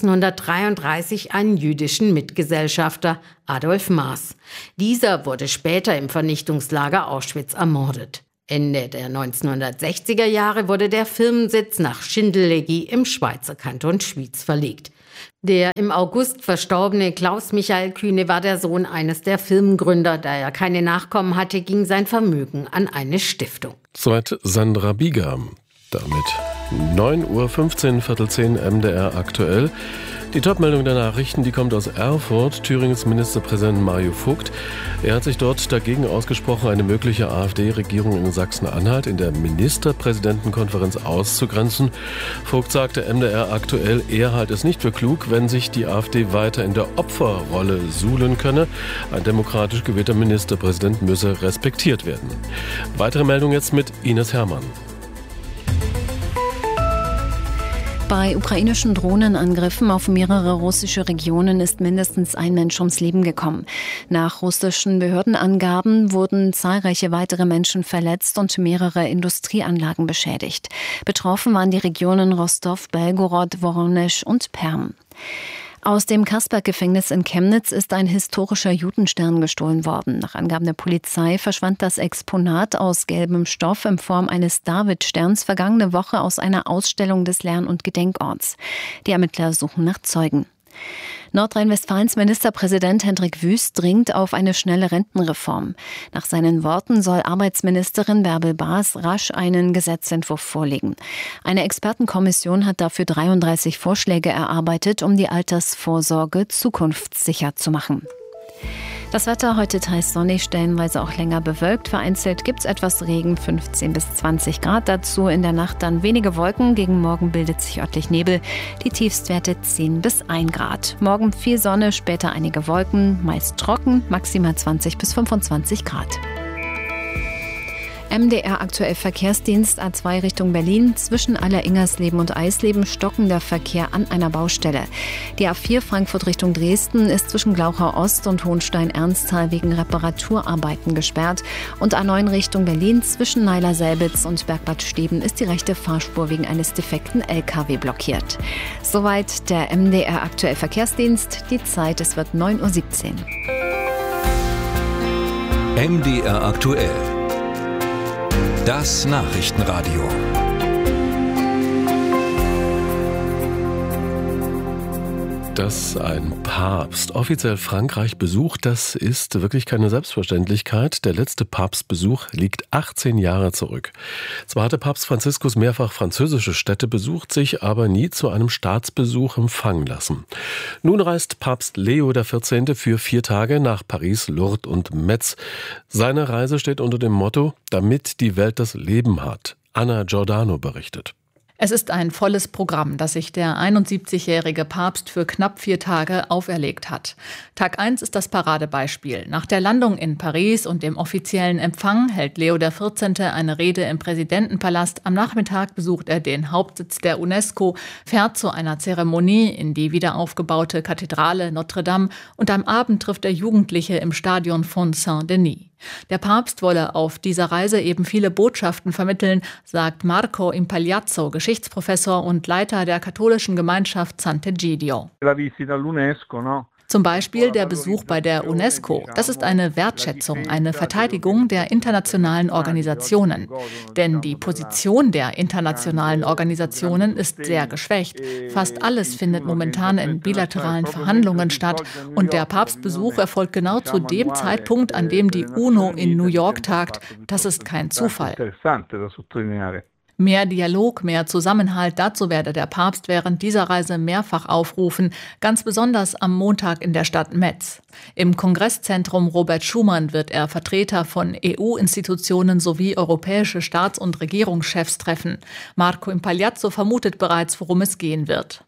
1933 einen jüdischen Mitgesellschafter, Adolf Maas. Dieser wurde später im Vernichtungslager Auschwitz ermordet. Ende der 1960er Jahre wurde der Firmensitz nach Schindellegi im Schweizer Kanton Schwyz verlegt. Der im August verstorbene Klaus-Michael Kühne war der Sohn eines der Firmengründer. Da er keine Nachkommen hatte, ging sein Vermögen an eine Stiftung. Soweit Sandra Bieger. Damit 9:15 Uhr, 9:10 MDR aktuell. Die Topmeldung der Nachrichten, die kommt aus Erfurt. Thüringens Ministerpräsident Mario Vogt. Er hat sich dort dagegen ausgesprochen, eine mögliche AfD-Regierung in Sachsen-Anhalt in der Ministerpräsidentenkonferenz auszugrenzen. Vogt sagte MDR aktuell, er halte es nicht für klug, wenn sich die AfD weiter in der Opferrolle suhlen könne. Ein demokratisch gewählter Ministerpräsident müsse respektiert werden. Weitere Meldung jetzt mit Ines Hermann. Bei ukrainischen Drohnenangriffen auf mehrere russische Regionen ist mindestens ein Mensch ums Leben gekommen. Nach russischen Behördenangaben wurden zahlreiche weitere Menschen verletzt und mehrere Industrieanlagen beschädigt. Betroffen waren die Regionen Rostov, Belgorod, Woronesch und Perm. Aus dem Kasperg-Gefängnis in Chemnitz ist ein historischer Judenstern gestohlen worden. Nach Angaben der Polizei verschwand das Exponat aus gelbem Stoff in Form eines Davidsterns vergangene Woche aus einer Ausstellung des Lern- und Gedenkorts. Die Ermittler suchen nach Zeugen. Nordrhein-Westfalens Ministerpräsident Hendrik Wüst dringt auf eine schnelle Rentenreform. Nach seinen Worten soll Arbeitsministerin Bärbel Baas rasch einen Gesetzentwurf vorlegen. Eine Expertenkommission hat dafür 33 Vorschläge erarbeitet, um die Altersvorsorge zukunftssicher zu machen. Das Wetter heute teils sonnig, stellenweise auch länger bewölkt. Vereinzelt gibt es etwas Regen, 15 bis 20 Grad. Dazu in der Nacht dann wenige Wolken. Gegen Morgen bildet sich örtlich Nebel. Die Tiefstwerte 10 bis 1 Grad. Morgen viel Sonne, später einige Wolken, meist trocken, maximal 20 bis 25 Grad. MDR aktuell Verkehrsdienst A2 Richtung Berlin. Zwischen Aller-Ingersleben und Eisleben stockender Verkehr an einer Baustelle. Die A4 Frankfurt Richtung Dresden ist zwischen Glauchau Ost und Hohenstein-Ernsthal wegen Reparaturarbeiten gesperrt. Und A9 Richtung Berlin zwischen Neiler-Selbitz und Bergbad Steben ist die rechte Fahrspur wegen eines defekten LKW blockiert. Soweit der MDR aktuell Verkehrsdienst. Die Zeit, es wird 9:17 Uhr. MDR aktuell. Das Nachrichtenradio. Dass ein Papst offiziell Frankreich besucht, das ist wirklich keine Selbstverständlichkeit. Der letzte Papstbesuch liegt 18 Jahre zurück. Zwar hatte Papst Franziskus mehrfach französische Städte besucht, sich aber nie zu einem Staatsbesuch empfangen lassen. Nun reist Papst Leo XIV. Für 4 Tage nach Paris, Lourdes und Metz. Seine Reise steht unter dem Motto, damit die Welt das Leben hat. Anna Giordano berichtet. Es ist ein volles Programm, das sich der 71-jährige Papst für knapp 4 Tage auferlegt hat. Tag 1 ist das Paradebeispiel. Nach der Landung in Paris und dem offiziellen Empfang hält Leo XIV. Eine Rede im Präsidentenpalast. Am Nachmittag besucht er den Hauptsitz der UNESCO, fährt zu einer Zeremonie in die wiederaufgebaute Kathedrale Notre Dame und am Abend trifft er Jugendliche im Stadion von Saint-Denis. Der Papst wolle auf dieser Reise eben viele Botschaften vermitteln, sagt Marco Impagliazzo, Geschichtsprofessor und Leiter der katholischen Gemeinschaft Sant'Egidio. Zum Beispiel der Besuch bei der UNESCO. Das ist eine Wertschätzung, eine Verteidigung der internationalen Organisationen. Denn die Position der internationalen Organisationen ist sehr geschwächt. Fast alles findet momentan in bilateralen Verhandlungen statt. Und der Papstbesuch erfolgt genau zu dem Zeitpunkt, an dem die UNO in New York tagt. Das ist kein Zufall. Mehr Dialog, mehr Zusammenhalt, dazu werde der Papst während dieser Reise mehrfach aufrufen, ganz besonders am Montag in der Stadt Metz. Im Kongresszentrum Robert Schuman wird er Vertreter von EU-Institutionen sowie europäische Staats- und Regierungschefs treffen. Marco Impagliazzo vermutet bereits, worum es gehen wird.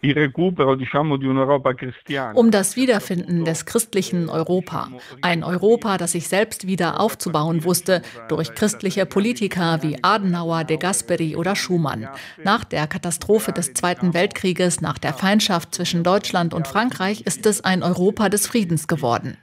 Um das Wiederfinden des christlichen Europa. Ein Europa, das sich selbst wieder aufzubauen wusste, durch christliche Politiker wie Adenauer, De Gasperi oder Schumann. Nach der Katastrophe des Zweiten Weltkrieges, nach der Feindschaft zwischen Deutschland und Frankreich, ist es ein Europa des Friedens geworden.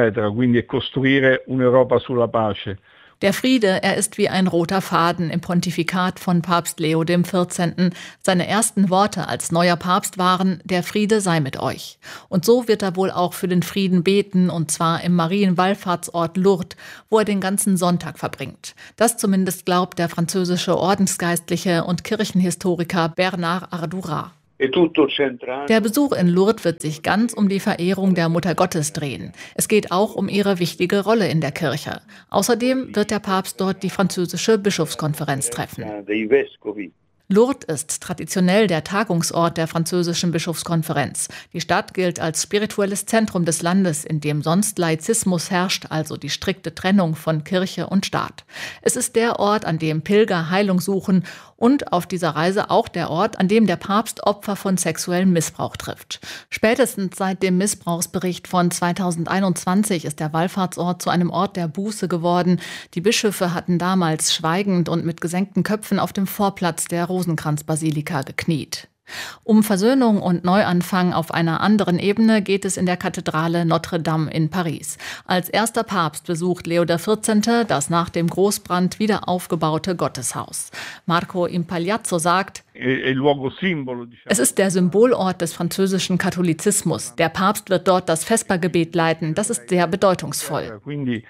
Der Friede, er ist wie ein roter Faden im Pontifikat von Papst Leo XIV. Seine ersten Worte als neuer Papst waren: Der Friede sei mit euch. Und so wird er wohl auch für den Frieden beten, und zwar im Marienwallfahrtsort Lourdes, wo er den ganzen Sonntag verbringt. Das zumindest glaubt der französische Ordensgeistliche und Kirchenhistoriker Bernard Ardurat. Der Besuch in Lourdes wird sich ganz um die Verehrung der Mutter Gottes drehen. Es geht auch um ihre wichtige Rolle in der Kirche. Außerdem wird der Papst dort die französische Bischofskonferenz treffen. Lourdes ist traditionell der Tagungsort der französischen Bischofskonferenz. Die Stadt gilt als spirituelles Zentrum des Landes, in dem sonst Laizismus herrscht, also die strikte Trennung von Kirche und Staat. Es ist der Ort, an dem Pilger Heilung suchen und auf dieser Reise auch der Ort, an dem der Papst Opfer von sexuellem Missbrauch trifft. Spätestens seit dem Missbrauchsbericht von 2021 ist der Wallfahrtsort zu einem Ort der Buße geworden. Die Bischöfe hatten damals schweigend und mit gesenkten Köpfen auf dem Vorplatz der Rosenkranzbasilika gekniet. Um Versöhnung und Neuanfang auf einer anderen Ebene geht es in der Kathedrale Notre Dame in Paris. Als erster Papst besucht Leo XIV. Das nach dem Großbrand wieder aufgebaute Gotteshaus. Marco Impagliazzo sagt: Es ist der Symbolort des französischen Katholizismus. Der Papst wird dort das Vespergebet leiten. Das ist sehr bedeutungsvoll.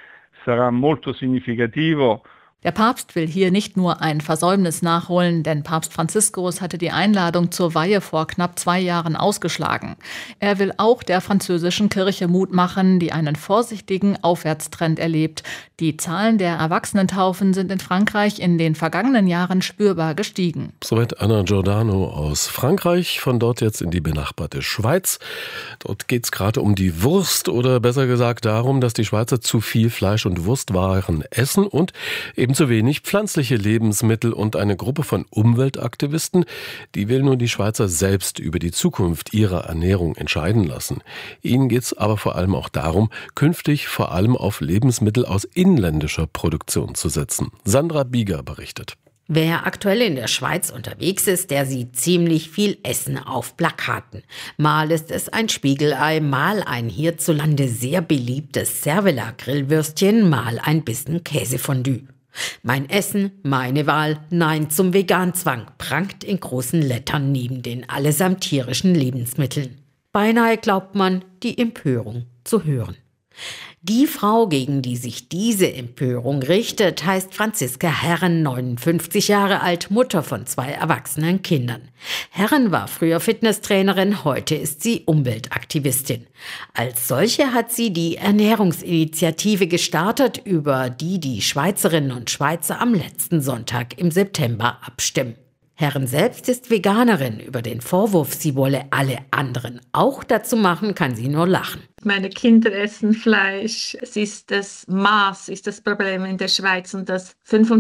Der Papst will hier nicht nur ein Versäumnis nachholen, denn Papst Franziskus hatte die Einladung zur Weihe vor knapp 2 Jahren ausgeschlagen. Er will auch der französischen Kirche Mut machen, die einen vorsichtigen Aufwärtstrend erlebt. Die Zahlen der Erwachsenentaufen sind in Frankreich in den vergangenen Jahren spürbar gestiegen. Soweit Anna Giordano aus Frankreich, von dort jetzt in die benachbarte Schweiz. Dort geht es gerade um die Wurst oder besser gesagt darum, dass die Schweizer zu viel Fleisch- und Wurstwaren essen und eben zu wenig pflanzliche Lebensmittel, und eine Gruppe von Umweltaktivisten, die will nun die Schweizer selbst über die Zukunft ihrer Ernährung entscheiden lassen. Ihnen geht es aber vor allem auch darum, künftig vor allem auf Lebensmittel aus inländischer Produktion zu setzen. Sandra Bieger berichtet. Wer aktuell in der Schweiz unterwegs ist, der sieht ziemlich viel Essen auf Plakaten. Mal ist es ein Spiegelei, mal ein hierzulande sehr beliebtes Cervela-Grillwürstchen, mal ein Bissen Käsefondue. Mein Essen, meine Wahl, Nein zum Veganzwang prangt in großen Lettern neben den allesamt tierischen Lebensmitteln. Beinahe glaubt man, die Empörung zu hören. Die Frau, gegen die sich diese Empörung richtet, heißt Franziska Herren, 59 Jahre alt, Mutter von 2 erwachsenen Kindern. Herren war früher Fitnesstrainerin, heute ist sie Umweltaktivistin. Als solche hat sie die Ernährungsinitiative gestartet, über die die Schweizerinnen und Schweizer am letzten Sonntag im September abstimmen. Herren selbst ist Veganerin. Über den Vorwurf, sie wolle alle anderen auch dazu machen, kann sie nur lachen. Meine Kinder essen Fleisch. Es ist das Maß, ist das Problem in der Schweiz, und dass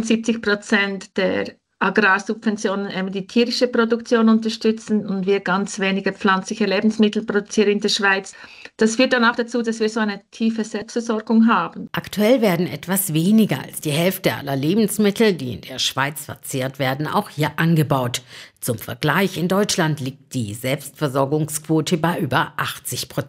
75% der Agrarsubventionen die tierische Produktion unterstützen und wir ganz wenige pflanzliche Lebensmittel produzieren in der Schweiz. Das führt dann auch dazu, dass wir so eine tiefe Selbstversorgung haben. Aktuell werden etwas weniger als die Hälfte aller Lebensmittel, die in der Schweiz verzehrt werden, auch hier angebaut. Zum Vergleich, in Deutschland liegt die Selbstversorgungsquote bei über 80%.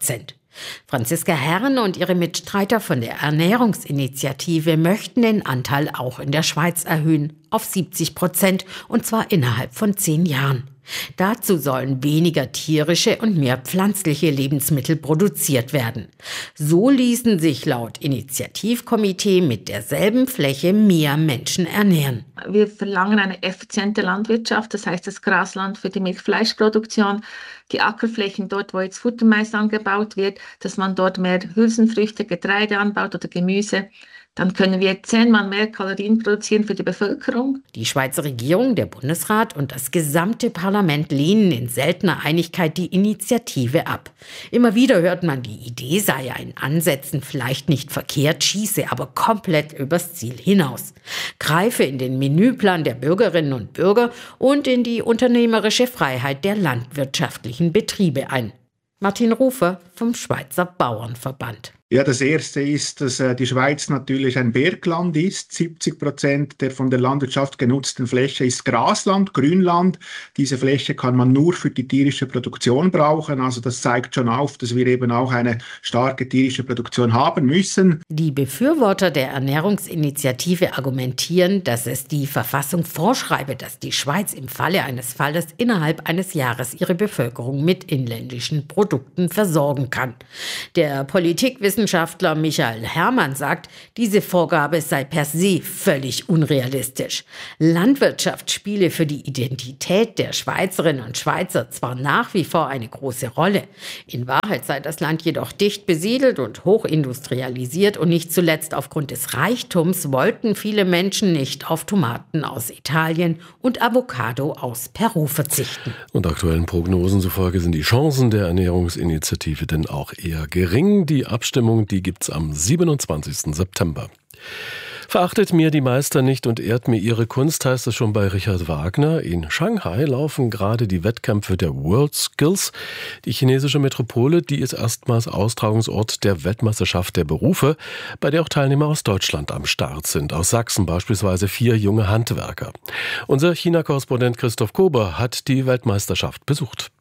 Franziska Herren und ihre Mitstreiter von der Ernährungsinitiative möchten den Anteil auch in der Schweiz erhöhen auf 70%, und zwar innerhalb von 10 Jahren. Dazu sollen weniger tierische und mehr pflanzliche Lebensmittel produziert werden. So ließen sich laut Initiativkomitee mit derselben Fläche mehr Menschen ernähren. Wir verlangen eine effiziente Landwirtschaft, das heißt das Grasland für die Milchfleischproduktion, die Ackerflächen dort, wo jetzt Futtermais angebaut wird, dass man dort mehr Hülsenfrüchte, Getreide anbaut oder Gemüse. Dann können wir 10-mal mehr Kalorien produzieren für die Bevölkerung. Die Schweizer Regierung, der Bundesrat und das gesamte Parlament lehnen in seltener Einigkeit die Initiative ab. Immer wieder hört man, die Idee sei ja in Ansätzen vielleicht nicht verkehrt, schieße aber komplett übers Ziel hinaus. Greife in den Menüplan der Bürgerinnen und Bürger und in die unternehmerische Freiheit der landwirtschaftlichen Betriebe ein. Martin Rufer vom Schweizer Bauernverband. Ja, das Erste ist, dass die Schweiz natürlich ein Bergland ist. 70% der von der Landwirtschaft genutzten Fläche ist Grasland, Grünland. Diese Fläche kann man nur für die tierische Produktion brauchen. Also das zeigt schon auf, dass wir eben auch eine starke tierische Produktion haben müssen. Die Befürworter der Ernährungsinitiative argumentieren, dass es die Verfassung vorschreibe, dass die Schweiz im Falle eines Falles innerhalb eines Jahres ihre Bevölkerung mit inländischen Produkten versorgen kann. Der Politikwissenschaftler Michael Herrmann sagt, diese Vorgabe sei per se völlig unrealistisch. Landwirtschaft spiele für die Identität der Schweizerinnen und Schweizer zwar nach wie vor eine große Rolle. In Wahrheit sei das Land jedoch dicht besiedelt und hochindustrialisiert und nicht zuletzt aufgrund des Reichtums wollten viele Menschen nicht auf Tomaten aus Italien und Avocado aus Peru verzichten. Und aktuellen Prognosen zufolge sind die Chancen der Ernährungsinitiative denn auch eher gering. Die Abstimmung, die gibt's am 27. September. Verachtet mir die Meister nicht und ehrt mir ihre Kunst, heißt es schon bei Richard Wagner. In Shanghai laufen gerade die Wettkämpfe der World Skills. Die chinesische Metropole, die ist erstmals Austragungsort der Weltmeisterschaft der Berufe, bei der auch Teilnehmer aus Deutschland am Start sind. Aus Sachsen beispielsweise 4 junge Handwerker. Unser China-Korrespondent Christoph Kober hat die Weltmeisterschaft besucht.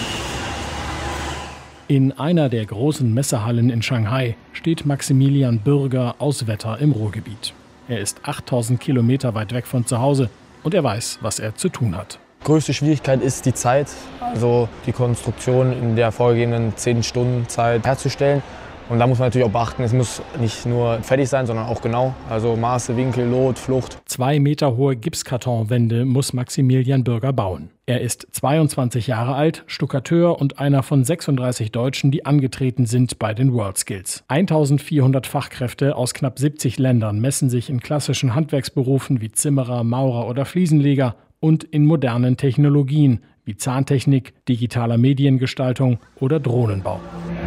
In einer der großen Messehallen in Shanghai steht Maximilian Bürger aus Wetter im Ruhrgebiet. Er ist 8000 Kilometer weit weg von zu Hause und er weiß, was er zu tun hat. Größte Schwierigkeit ist die Zeit, also die Konstruktion in der vorgegebenen 10 Stunden Zeit herzustellen. Und da muss man natürlich auch beachten, es muss nicht nur fertig sein, sondern auch genau. Also Maße, Winkel, Lot, Flucht. 2 Meter hohe Gipskartonwände muss Maximilian Bürger bauen. Er ist 22 Jahre alt, Stuckateur und einer von 36 Deutschen, die angetreten sind bei den World Skills. 1400 Fachkräfte aus knapp 70 Ländern messen sich in klassischen Handwerksberufen wie Zimmerer, Maurer oder Fliesenleger und in modernen Technologien wie Zahntechnik, digitaler Mediengestaltung oder Drohnenbau.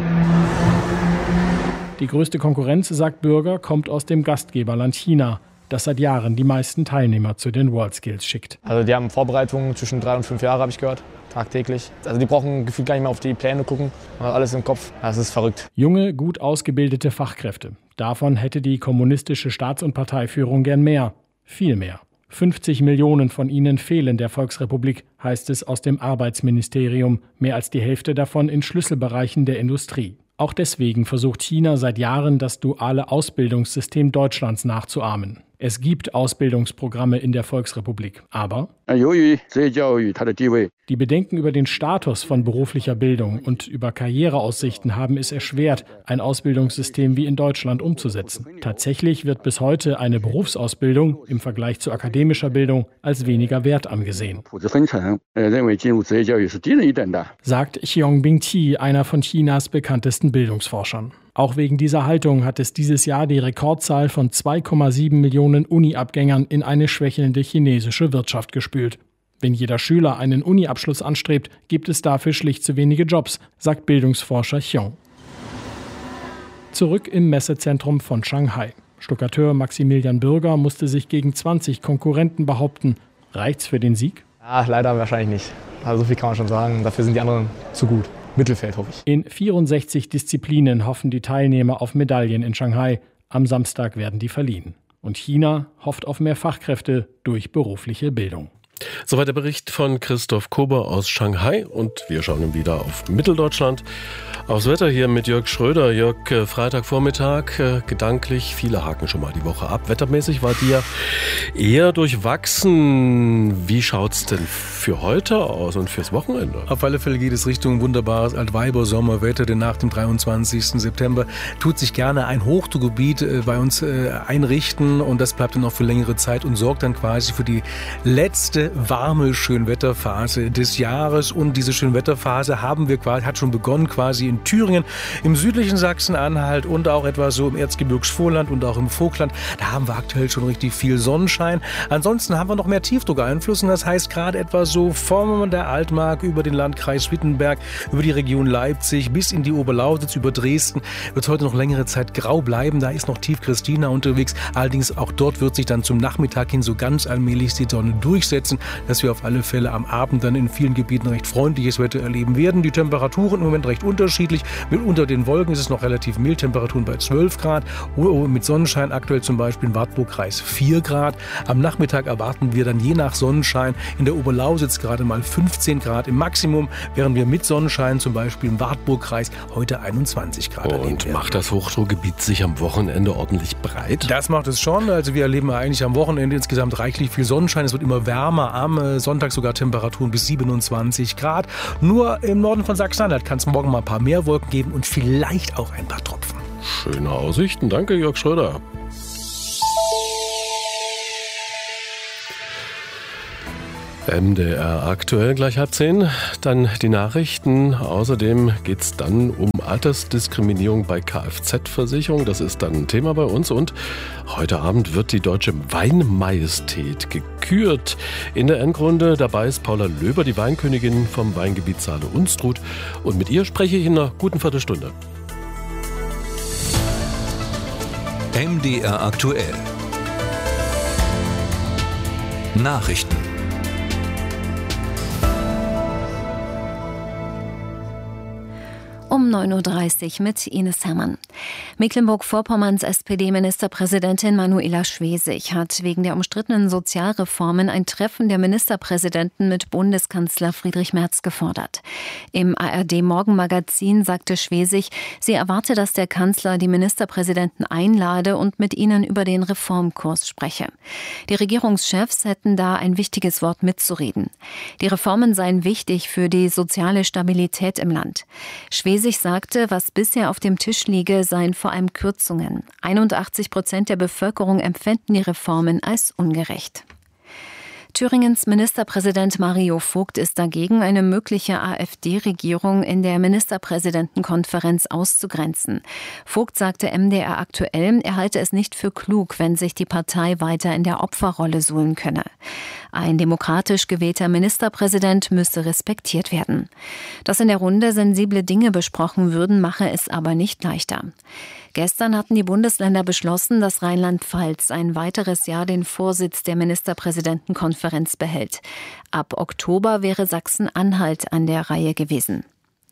Die größte Konkurrenz, sagt Bürger, kommt aus dem Gastgeberland China, das seit Jahren die meisten Teilnehmer zu den World Skills schickt. Also die haben Vorbereitungen zwischen 3 und 5 Jahre, habe ich gehört, tagtäglich. Also die brauchen gefühlt gar nicht mehr auf die Pläne gucken, man hat alles im Kopf. Das ist verrückt. Junge, gut ausgebildete Fachkräfte. Davon hätte die kommunistische Staats- und Parteiführung gern mehr. Viel mehr. 50 Millionen von ihnen fehlen der Volksrepublik, heißt es aus dem Arbeitsministerium. Mehr als die Hälfte davon in Schlüsselbereichen der Industrie. Auch deswegen versucht China seit Jahren, das duale Ausbildungssystem Deutschlands nachzuahmen. Es gibt Ausbildungsprogramme in der Volksrepublik, aber die Bedenken über den Status von beruflicher Bildung und über Karriereaussichten haben es erschwert, ein Ausbildungssystem wie in Deutschland umzusetzen. Tatsächlich wird bis heute eine Berufsausbildung im Vergleich zu akademischer Bildung als weniger wert angesehen. Sagt Xiong Bingqi, einer von Chinas bekanntesten Bildungsforschern. Auch wegen dieser Haltung hat es dieses Jahr die Rekordzahl von 2,7 Millionen Uni-Abgängern in eine schwächelnde chinesische Wirtschaft gespült. Wenn jeder Schüler einen Uni-Abschluss anstrebt, gibt es dafür schlicht zu wenige Jobs, sagt Bildungsforscher Xiong. Zurück im Messezentrum von Shanghai. Stuckateur Maximilian Bürger musste sich gegen 20 Konkurrenten behaupten. Reicht's für den Sieg? Ja, leider wahrscheinlich nicht. Also so viel kann man schon sagen. Dafür sind die anderen zu gut. Mittelfeld, hoffe ich. In 64 Disziplinen hoffen die Teilnehmer auf Medaillen in Shanghai. Am Samstag werden die verliehen. Und China hofft auf mehr Fachkräfte durch berufliche Bildung. Soweit der Bericht von Christoph Kober aus Shanghai. Und wir schauen wieder auf Mitteldeutschland. Aufs Wetter hier mit Jörg Schröder. Jörg, Freitagvormittag, gedanklich, viele haken schon mal die Woche ab. Wettermäßig war dir eher durchwachsen. Wie schaut's denn für heute aus und fürs Wochenende? Auf alle Fälle geht es Richtung wunderbares Altweiber-Sommerwetter, denn nach dem 23. September tut sich gerne ein Hochdruckgebiet bei uns einrichten und das bleibt dann auch für längere Zeit und sorgt dann quasi für die letzte warme Schönwetterphase des Jahres. Und diese Schönwetterphase hat schon begonnen quasi in Thüringen, im südlichen Sachsen-Anhalt und auch etwa so im Erzgebirgsvorland und auch im Vogtland. Da haben wir aktuell schon richtig viel Sonnenschein. Ansonsten haben wir noch mehr Tiefdruckeinflüsse. Das heißt gerade etwa so von der Altmark über den Landkreis Wittenberg, über die Region Leipzig bis in die Oberlausitz, über Dresden wird es heute noch längere Zeit grau bleiben. Da ist noch Tief Christina unterwegs. Allerdings auch dort wird sich dann zum Nachmittag hin so ganz allmählich die Sonne durchsetzen, dass wir auf alle Fälle am Abend dann in vielen Gebieten recht freundliches Wetter erleben werden. Die Temperaturen im Moment recht unterschiedlich. Unter den Wolken ist es noch relativ mild, Temperaturen bei 12 Grad. Mit Sonnenschein aktuell zum Beispiel im Wartburgkreis 4 Grad. Am Nachmittag erwarten wir dann je nach Sonnenschein in der Oberlausitz gerade mal 15 Grad im Maximum, während wir mit Sonnenschein zum Beispiel im Wartburgkreis heute 21 Grad erleben. Und macht das Hochdruckgebiet sich am Wochenende ordentlich breit? Das macht es schon. Also wir erleben eigentlich am Wochenende insgesamt reichlich viel Sonnenschein. Es wird immer wärmer. Am Sonntag sogar Temperaturen bis 27 Grad. Nur im Norden von Sachsen-Anhalt kann es morgen mal ein paar mehr Wolken geben und vielleicht auch ein paar Tropfen. Schöne Aussichten. Danke, Jörg Schröder. MDR aktuell gleich 9:30. Dann die Nachrichten. Außerdem geht es dann um Altersdiskriminierung bei Kfz-Versicherung. Das ist dann ein Thema bei uns. Und heute Abend wird die deutsche Weinmajestät gekürt. In der Endrunde dabei ist Paula Löber, die Weinkönigin vom Weingebiet Saale-Unstrut. Und mit ihr spreche ich in einer guten Viertelstunde. MDR aktuell. Nachrichten. Um 9.30 Uhr mit Ines Hermann. Mecklenburg-Vorpommerns SPD-Ministerpräsidentin Manuela Schwesig hat wegen der umstrittenen Sozialreformen ein Treffen der Ministerpräsidenten mit Bundeskanzler Friedrich Merz gefordert. Im ARD-Morgenmagazin sagte Schwesig, sie erwarte, dass der Kanzler die Ministerpräsidenten einlade und mit ihnen über den Reformkurs spreche. Die Regierungschefs hätten da ein wichtiges Wort mitzureden. Die Reformen seien wichtig für die soziale Stabilität im Land. Schwesig sagte, was bisher auf dem Tisch liege, seien vor allem Kürzungen. 81% der Bevölkerung empfänden die Reformen als ungerecht. Thüringens Ministerpräsident Mario Vogt ist dagegen, eine mögliche AfD-Regierung in der Ministerpräsidentenkonferenz auszugrenzen. Vogt sagte MDR aktuell, er halte es nicht für klug, wenn sich die Partei weiter in der Opferrolle suhlen könne. Ein demokratisch gewählter Ministerpräsident müsse respektiert werden. Dass in der Runde sensible Dinge besprochen würden, mache es aber nicht leichter. Gestern hatten die Bundesländer beschlossen, dass Rheinland-Pfalz ein weiteres Jahr den Vorsitz der Ministerpräsidentenkonferenz behält. Ab Oktober wäre Sachsen-Anhalt an der Reihe gewesen.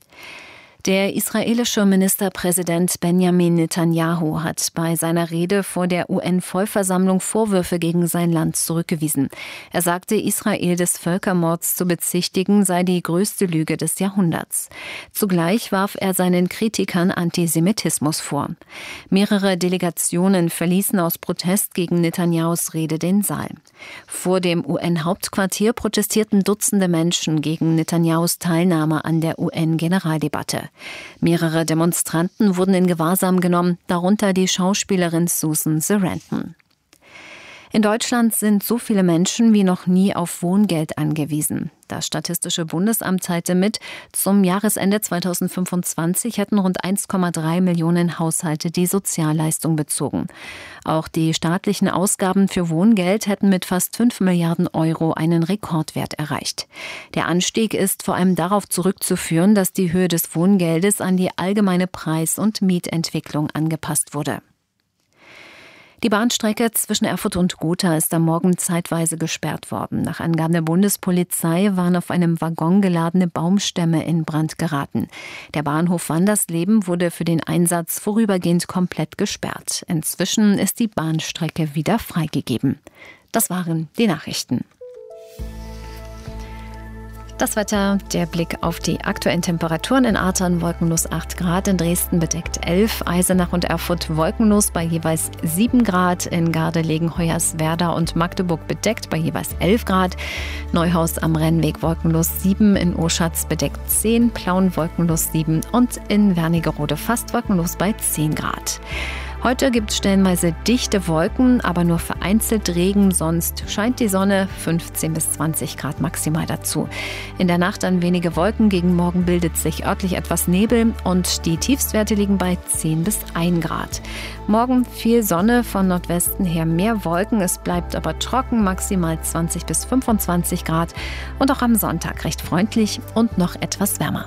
Der israelische Ministerpräsident Benjamin Netanyahu hat bei seiner Rede vor der UN-Vollversammlung Vorwürfe gegen sein Land zurückgewiesen. Er sagte, Israel des Völkermords zu bezichtigen sei die größte Lüge des Jahrhunderts. Zugleich warf er seinen Kritikern Antisemitismus vor. Mehrere Delegationen verließen aus Protest gegen Netanyahus Rede den Saal. Vor dem UN-Hauptquartier protestierten Dutzende Menschen gegen Netanyahus Teilnahme an der UN-Generaldebatte. Mehrere Demonstranten wurden in Gewahrsam genommen, darunter die Schauspielerin Susan Sarandon. In Deutschland sind so viele Menschen wie noch nie auf Wohngeld angewiesen. Das Statistische Bundesamt teilte mit, zum Jahresende 2025 hätten rund 1,3 Millionen Haushalte die Sozialleistung bezogen. Auch die staatlichen Ausgaben für Wohngeld hätten mit fast 5 Milliarden Euro einen Rekordwert erreicht. Der Anstieg ist vor allem darauf zurückzuführen, dass die Höhe des Wohngeldes an die allgemeine Preis- und Mietentwicklung angepasst wurde. Die Bahnstrecke zwischen Erfurt und Gotha ist am Morgen zeitweise gesperrt worden. Nach Angaben der Bundespolizei waren auf einem Waggon geladene Baumstämme in Brand geraten. Der Bahnhof Wandersleben wurde für den Einsatz vorübergehend komplett gesperrt. Inzwischen ist die Bahnstrecke wieder freigegeben. Das waren die Nachrichten. Das Wetter, der Blick auf die aktuellen Temperaturen: in Ahrtal wolkenlos 8 Grad, in Dresden bedeckt 11, Eisenach und Erfurt wolkenlos bei jeweils 7 Grad, in Gardelegen, Hoyerswerda und Magdeburg bedeckt bei jeweils 11 Grad, Neuhaus am Rennweg wolkenlos 7, in Oschatz bedeckt 10, Plauen wolkenlos 7 und in Wernigerode fast wolkenlos bei 10 Grad. Heute gibt es stellenweise dichte Wolken, aber nur vereinzelt Regen, sonst scheint die Sonne, 15 bis 20 Grad maximal dazu. In der Nacht dann wenige Wolken, gegen Morgen bildet sich örtlich etwas Nebel und die Tiefstwerte liegen bei 10 bis 1 Grad. Morgen viel Sonne, von Nordwesten her mehr Wolken, es bleibt aber trocken, maximal 20 bis 25 Grad und auch am Sonntag recht freundlich und noch etwas wärmer.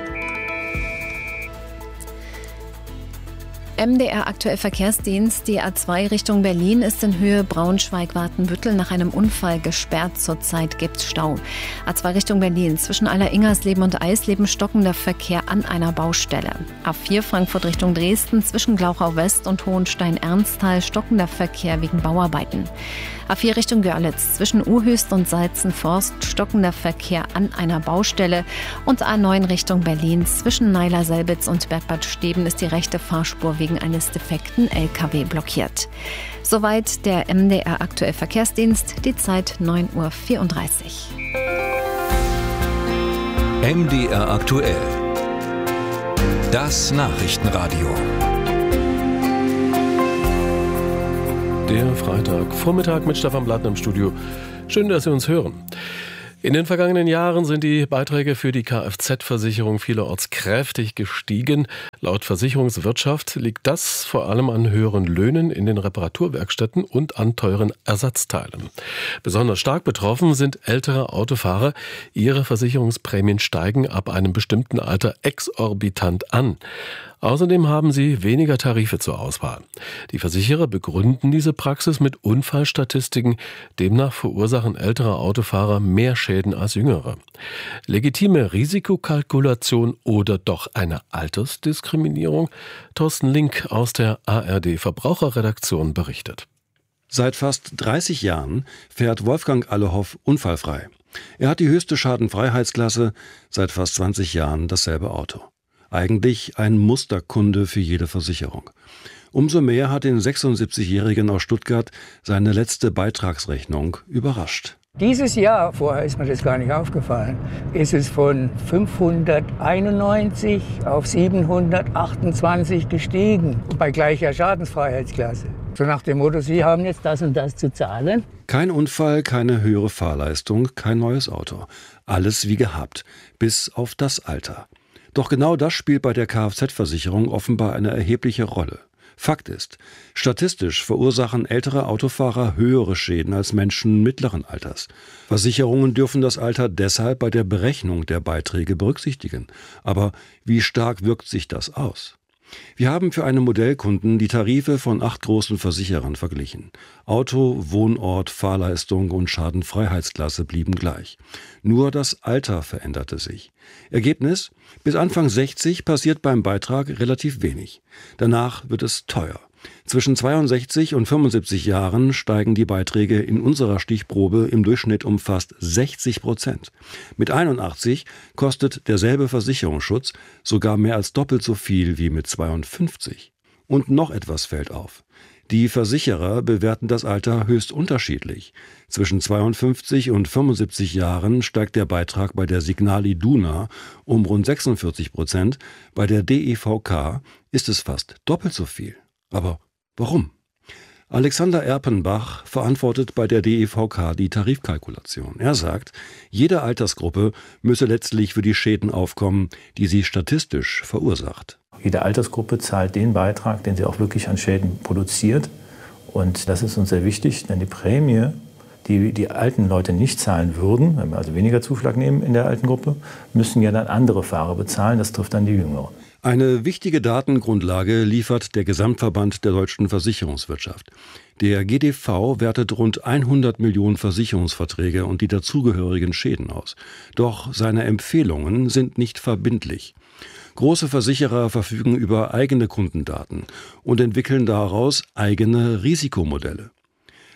MDR aktuell Verkehrsdienst. Die A2 Richtung Berlin ist in Höhe Braunschweig-Wartenbüttel nach einem Unfall gesperrt. Zurzeit gibt's Stau. A2 Richtung Berlin. Zwischen Aller-Ingersleben und Eisleben stockender Verkehr an einer Baustelle. A4 Frankfurt Richtung Dresden. Zwischen Glauchau West und Hohenstein-Ernsthal stockender Verkehr wegen Bauarbeiten. A4 Richtung Görlitz. Zwischen Uhöst und Salzenforst stockender Verkehr an einer Baustelle. Und A9 Richtung Berlin. Zwischen Neiler-Selbitz und Bergbad Steben ist die rechte Fahrspur wegen eines defekten LKW blockiert. Soweit der MDR aktuell Verkehrsdienst. Die Zeit 9:34 Uhr. MDR aktuell. Das Nachrichtenradio. Der Freitagvormittag mit Stefan Plattner im Studio. Schön, dass Sie uns hören. In den vergangenen Jahren sind die Beiträge für die Kfz-Versicherung vielerorts kräftig gestiegen. Laut Versicherungswirtschaft liegt das vor allem an höheren Löhnen in den Reparaturwerkstätten und an teuren Ersatzteilen. Besonders stark betroffen sind ältere Autofahrer. Ihre Versicherungsprämien steigen ab einem bestimmten Alter exorbitant an. Außerdem haben sie weniger Tarife zur Auswahl. Die Versicherer begründen diese Praxis mit Unfallstatistiken. Demnach verursachen ältere Autofahrer mehr Schäden als jüngere. Legitime Risikokalkulation oder doch eine Altersdiskriminierung? Thorsten Link aus der ARD Verbraucherredaktion berichtet. Seit fast 30 Jahren fährt Wolfgang Allehoff unfallfrei. Er hat die höchste Schadenfreiheitsklasse, seit fast 20 Jahren dasselbe Auto. Eigentlich ein Musterkunde für jede Versicherung. Umso mehr hat den 76-Jährigen aus Stuttgart seine letzte Beitragsrechnung überrascht. Dieses Jahr, vorher ist mir das gar nicht aufgefallen, ist es von 591 auf 728 gestiegen, bei gleicher Schadensfreiheitsklasse. So nach dem Motto, Sie haben jetzt das und das zu zahlen. Kein Unfall, keine höhere Fahrleistung, kein neues Auto. Alles wie gehabt, bis auf das Alter. Doch genau das spielt bei der Kfz-Versicherung offenbar eine erhebliche Rolle. Fakt ist, statistisch verursachen ältere Autofahrer höhere Schäden als Menschen mittleren Alters. Versicherungen dürfen das Alter deshalb bei der Berechnung der Beiträge berücksichtigen. Aber wie stark wirkt sich das aus? Wir haben für einen Modellkunden die Tarife von 8 großen Versicherern verglichen. Auto, Wohnort, Fahrleistung und Schadenfreiheitsklasse blieben gleich. Nur das Alter veränderte sich. Ergebnis: Bis Anfang 60 passiert beim Beitrag relativ wenig. Danach wird es teuer. Zwischen 62 und 75 Jahren steigen die Beiträge in unserer Stichprobe im Durchschnitt um fast 60%. Mit 81 kostet derselbe Versicherungsschutz sogar mehr als doppelt so viel wie mit 52. Und noch etwas fällt auf. Die Versicherer bewerten das Alter höchst unterschiedlich. Zwischen 52 und 75 Jahren steigt der Beitrag bei der Signal Iduna um rund 46%. Bei der DEVK ist es fast doppelt so viel. Aber warum? Alexander Erpenbach verantwortet bei der DEVK die Tarifkalkulation. Er sagt, jede Altersgruppe müsse letztlich für die Schäden aufkommen, die sie statistisch verursacht. Jede Altersgruppe zahlt den Beitrag, den sie auch wirklich an Schäden produziert. Und das ist uns sehr wichtig, denn die Prämie, die die alten Leute nicht zahlen würden, wenn wir also weniger Zuschlag nehmen in der alten Gruppe, müssen ja dann andere Fahrer bezahlen. Das trifft dann die Jüngeren. Eine wichtige Datengrundlage liefert der Gesamtverband der deutschen Versicherungswirtschaft. Der GDV wertet rund 100 Millionen Versicherungsverträge und die dazugehörigen Schäden aus. Doch seine Empfehlungen sind nicht verbindlich. Große Versicherer verfügen über eigene Kundendaten und entwickeln daraus eigene Risikomodelle.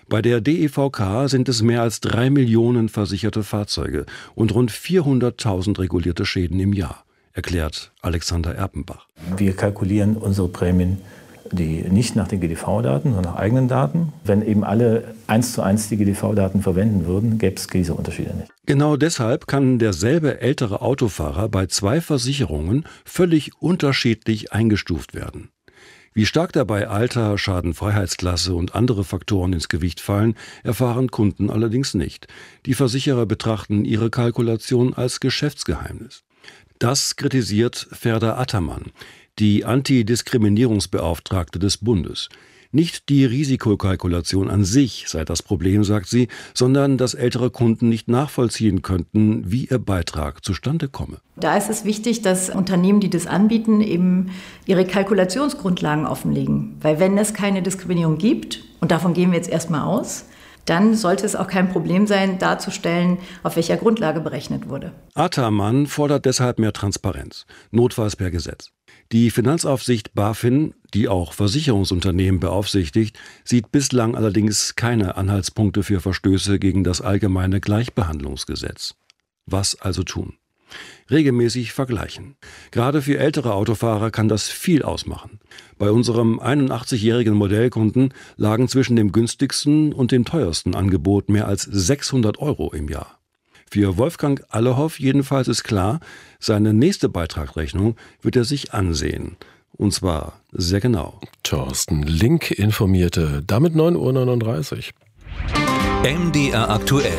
Bei der DEVK sind es mehr als 3 Millionen versicherte Fahrzeuge und rund 400.000 regulierte Schäden im Jahr, erklärt Alexander Erpenbach. Wir kalkulieren unsere Prämien nicht nach den GDV-Daten, sondern nach eigenen Daten. Wenn eben alle 1:1 die GDV-Daten verwenden würden, gäbe es diese Unterschiede nicht. Genau deshalb kann derselbe ältere Autofahrer bei 2 Versicherungen völlig unterschiedlich eingestuft werden. Wie stark dabei Alter, Schadenfreiheitsklasse und andere Faktoren ins Gewicht fallen, erfahren Kunden allerdings nicht. Die Versicherer betrachten ihre Kalkulation als Geschäftsgeheimnis. Das kritisiert Ferda Attermann, die Antidiskriminierungsbeauftragte des Bundes. Nicht die Risikokalkulation an sich sei das Problem, sagt sie, sondern dass ältere Kunden nicht nachvollziehen könnten, wie ihr Beitrag zustande komme. Da ist es wichtig, dass Unternehmen, die das anbieten, eben ihre Kalkulationsgrundlagen offenlegen. Weil wenn es keine Diskriminierung gibt, und davon gehen wir jetzt erstmal aus, dann sollte es auch kein Problem sein, darzustellen, auf welcher Grundlage berechnet wurde. Attermann fordert deshalb mehr Transparenz, notfalls per Gesetz. Die Finanzaufsicht BaFin, die auch Versicherungsunternehmen beaufsichtigt, sieht bislang allerdings keine Anhaltspunkte für Verstöße gegen das allgemeine Gleichbehandlungsgesetz. Was also tun? Regelmäßig vergleichen. Gerade für ältere Autofahrer kann das viel ausmachen. Bei unserem 81-jährigen Modellkunden lagen zwischen dem günstigsten und dem teuersten Angebot mehr als 600 € im Jahr. Für Wolfgang Allehoff jedenfalls ist klar, seine nächste Beitragsrechnung wird er sich ansehen. Und zwar sehr genau. Thorsten Link informierte. Damit 9:39 Uhr. MDR aktuell.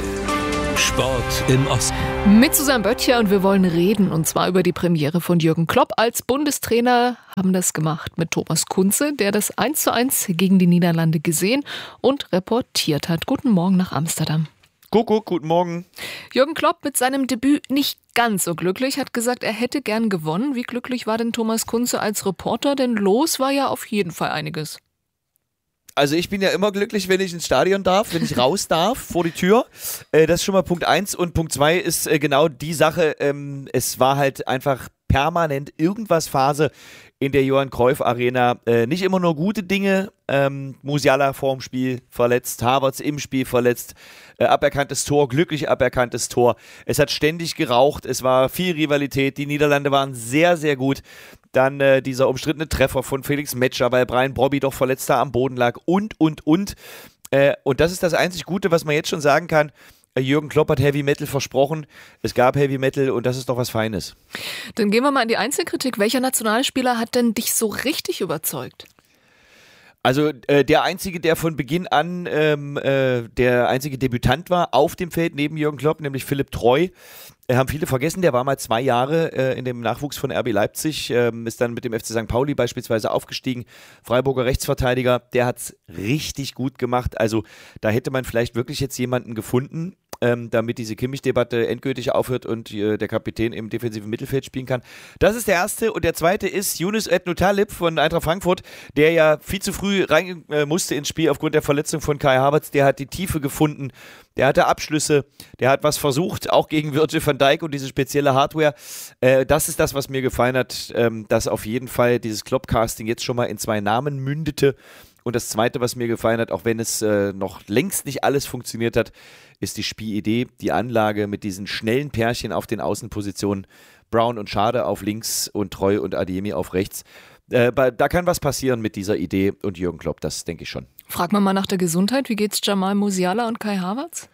Sport im Osten. Mit Susanne Böttcher und wir wollen reden, und zwar über die Premiere von Jürgen Klopp als Bundestrainer. Haben das gemacht mit Thomas Kunze, der das 1:1 gegen die Niederlande gesehen und reportiert hat. Guten Morgen nach Amsterdam. Kuckuck, guten Morgen. Jürgen Klopp mit seinem Debüt nicht ganz so glücklich, hat gesagt, er hätte gern gewonnen. Wie glücklich war denn Thomas Kunze als Reporter? Denn los war ja auf jeden Fall einiges. Also ich bin ja immer glücklich, wenn ich ins Stadion darf, wenn ich raus darf vor die Tür. Das ist schon mal Punkt 1. Und Punkt 2 ist genau die Sache, es war halt einfach permanent irgendwas Phase in der Johann Cruyff Arena. Nicht immer nur gute Dinge. Musiala vorm Spiel verletzt, Havertz im Spiel verletzt, aberkanntes Tor, glücklich aberkanntes Tor. Es hat ständig geraucht, es war viel Rivalität, die Niederlande waren sehr, sehr gut. Dann dieser umstrittene Treffer von Felix Metscher, weil Brian Brobby doch verletzt da am Boden lag und. Und das ist das einzig Gute, was man jetzt schon sagen kann. Jürgen Klopp hat Heavy Metal versprochen. Es gab Heavy Metal und das ist doch was Feines. Dann gehen wir mal in die Einzelkritik. Welcher Nationalspieler hat denn dich so richtig überzeugt? Also der Einzige, der von Beginn an der einzige Debütant war auf dem Feld neben Jürgen Klopp, nämlich Philipp Treu. Haben viele vergessen, der war mal 2 Jahre in dem Nachwuchs von RB Leipzig, ist dann mit dem FC St. Pauli beispielsweise aufgestiegen. Freiburger Rechtsverteidiger, der hat es richtig gut gemacht. Also da hätte man vielleicht wirklich jetzt jemanden gefunden, damit diese Kimmich-Debatte endgültig aufhört und der Kapitän im defensiven Mittelfeld spielen kann. Das ist der erste. Und der zweite ist Yunus Ednutalib von Eintracht Frankfurt, der ja viel zu früh rein musste ins Spiel aufgrund der Verletzung von Kai Havertz. Der hat die Tiefe gefunden, der hatte Abschlüsse, der hat was versucht, auch gegen Virgil van Dijk und diese spezielle Hardware. Das ist das, was mir gefallen hat, dass auf jeden Fall dieses Klopp-Casting jetzt schon mal in 2 Namen mündete. Und das Zweite, was mir gefallen hat, auch wenn es noch längst nicht alles funktioniert hat, ist die Spielidee, die Anlage mit diesen schnellen Pärchen auf den Außenpositionen, Brown und Schade auf links und Treu und Adeyemi auf rechts. Da kann was passieren mit dieser Idee und Jürgen Klopp, das denke ich schon. Frag mal nach der Gesundheit. Wie geht's Jamal Musiala und Kai Havertz?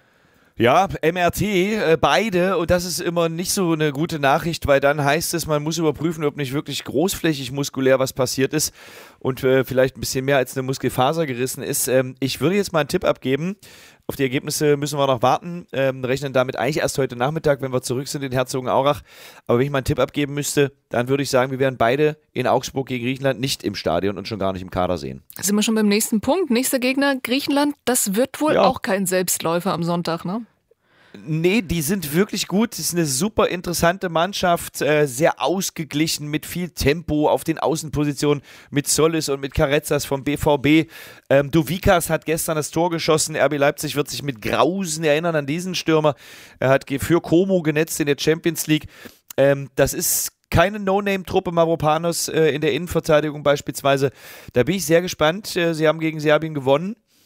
Ja, MRT, beide, und das ist immer nicht so eine gute Nachricht, weil dann heißt es, man muss überprüfen, ob nicht wirklich großflächig muskulär was passiert ist und vielleicht ein bisschen mehr als eine Muskelfaser gerissen ist. Ich würde jetzt mal einen Tipp abgeben. Auf die Ergebnisse müssen wir noch warten, rechnen damit eigentlich erst heute Nachmittag, wenn wir zurück sind in Herzogenaurach. Aber wenn ich mal einen Tipp abgeben müsste, dann würde ich sagen, wir werden beide in Augsburg gegen Griechenland nicht im Stadion und schon gar nicht im Kader sehen. Sind wir schon beim nächsten Punkt. Nächster Gegner, Griechenland. Das wird wohl auch kein Selbstläufer am Sonntag, ne? Nee, die sind wirklich gut. Das ist eine super interessante Mannschaft, sehr ausgeglichen, mit viel Tempo auf den Außenpositionen, mit Solis und mit Carrezzas vom BVB. Douvikas hat gestern das Tor geschossen. RB Leipzig wird sich mit Grausen erinnern an diesen Stürmer. Er hat für Como genetzt in der Champions League. Das ist keine No-Name-Truppe, Mavropanos in der Innenverteidigung beispielsweise. Da bin ich sehr gespannt. Sie haben gegen Serbien gewonnen.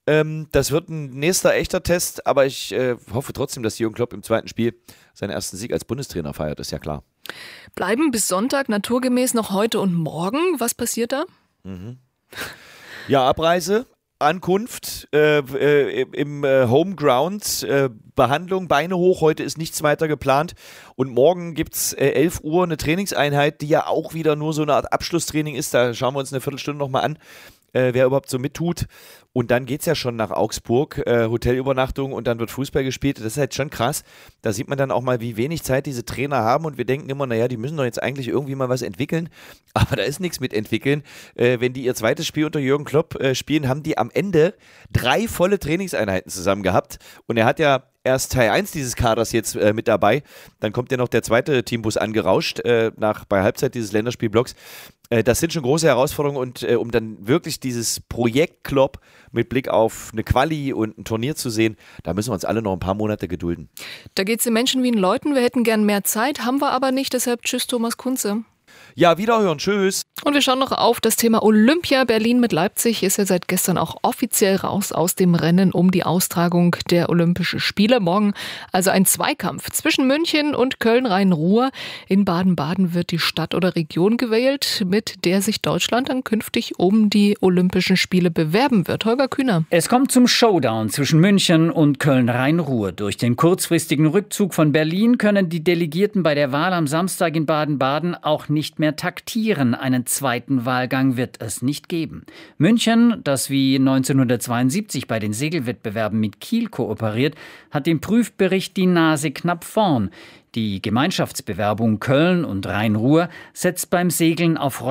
Das wird ein nächster echter Test, aber ich hoffe trotzdem, dass Jürgen Klopp im zweiten Spiel seinen ersten Sieg als Bundestrainer feiert, ist ja klar. Bleiben bis Sonntag naturgemäß noch heute und morgen. Was passiert da? Ja, Abreise, Ankunft im Homeground, Behandlung, Beine hoch. Heute ist nichts weiter geplant. Und morgen gibt es 11 Uhr eine Trainingseinheit, die ja auch wieder nur so eine Art Abschlusstraining ist. Da schauen wir uns eine Viertelstunde nochmal an, wer überhaupt so mittut. Und dann geht es ja schon nach Augsburg, Hotelübernachtung und dann wird Fußball gespielt. Das ist halt schon krass. Da sieht man dann auch mal, wie wenig Zeit diese Trainer haben und wir denken immer, naja, die müssen doch jetzt eigentlich irgendwie mal was entwickeln. Aber da ist nichts mit entwickeln. Wenn die ihr zweites Spiel unter Jürgen Klopp spielen, haben die am Ende 3 volle Trainingseinheiten zusammen gehabt. Und er hat ja erst Teil 1 dieses Kaders jetzt mit dabei. Dann kommt ja noch der zweite Teambus angerauscht bei Halbzeit dieses Länderspielblocks. Das sind schon große Herausforderungen und um dann wirklich dieses Projekt Klopp mit Blick auf eine Quali und ein Turnier zu sehen, da müssen wir uns alle noch ein paar Monate gedulden. Da geht es den Menschen wie den Leuten. Wir hätten gern mehr Zeit, haben wir aber nicht. Deshalb tschüss, Thomas Kunze. Ja, wiederhören. Tschüss. Und wir schauen noch auf das Thema Olympia. Berlin mit Leipzig ist ja seit gestern auch offiziell raus aus dem Rennen um die Austragung der Olympischen Spiele. Morgen also ein Zweikampf zwischen München und Köln-Rhein-Ruhr. In Baden-Baden wird die Stadt oder Region gewählt, mit der sich Deutschland dann künftig um die Olympischen Spiele bewerben wird. Holger Kühner. Es kommt zum Showdown zwischen München und Köln-Rhein-Ruhr. Durch den kurzfristigen Rückzug von Berlin können die Delegierten bei der Wahl am Samstag in Baden-Baden auch nicht mehr taktieren. Einen zweiten Wahlgang wird es nicht geben. München, das wie 1972 bei den Segelwettbewerben mit Kiel kooperiert, hat im Prüfbericht die Nase knapp vorn. Die Gemeinschaftsbewerbung Köln und Rhein-Ruhr setzt beim Segeln auf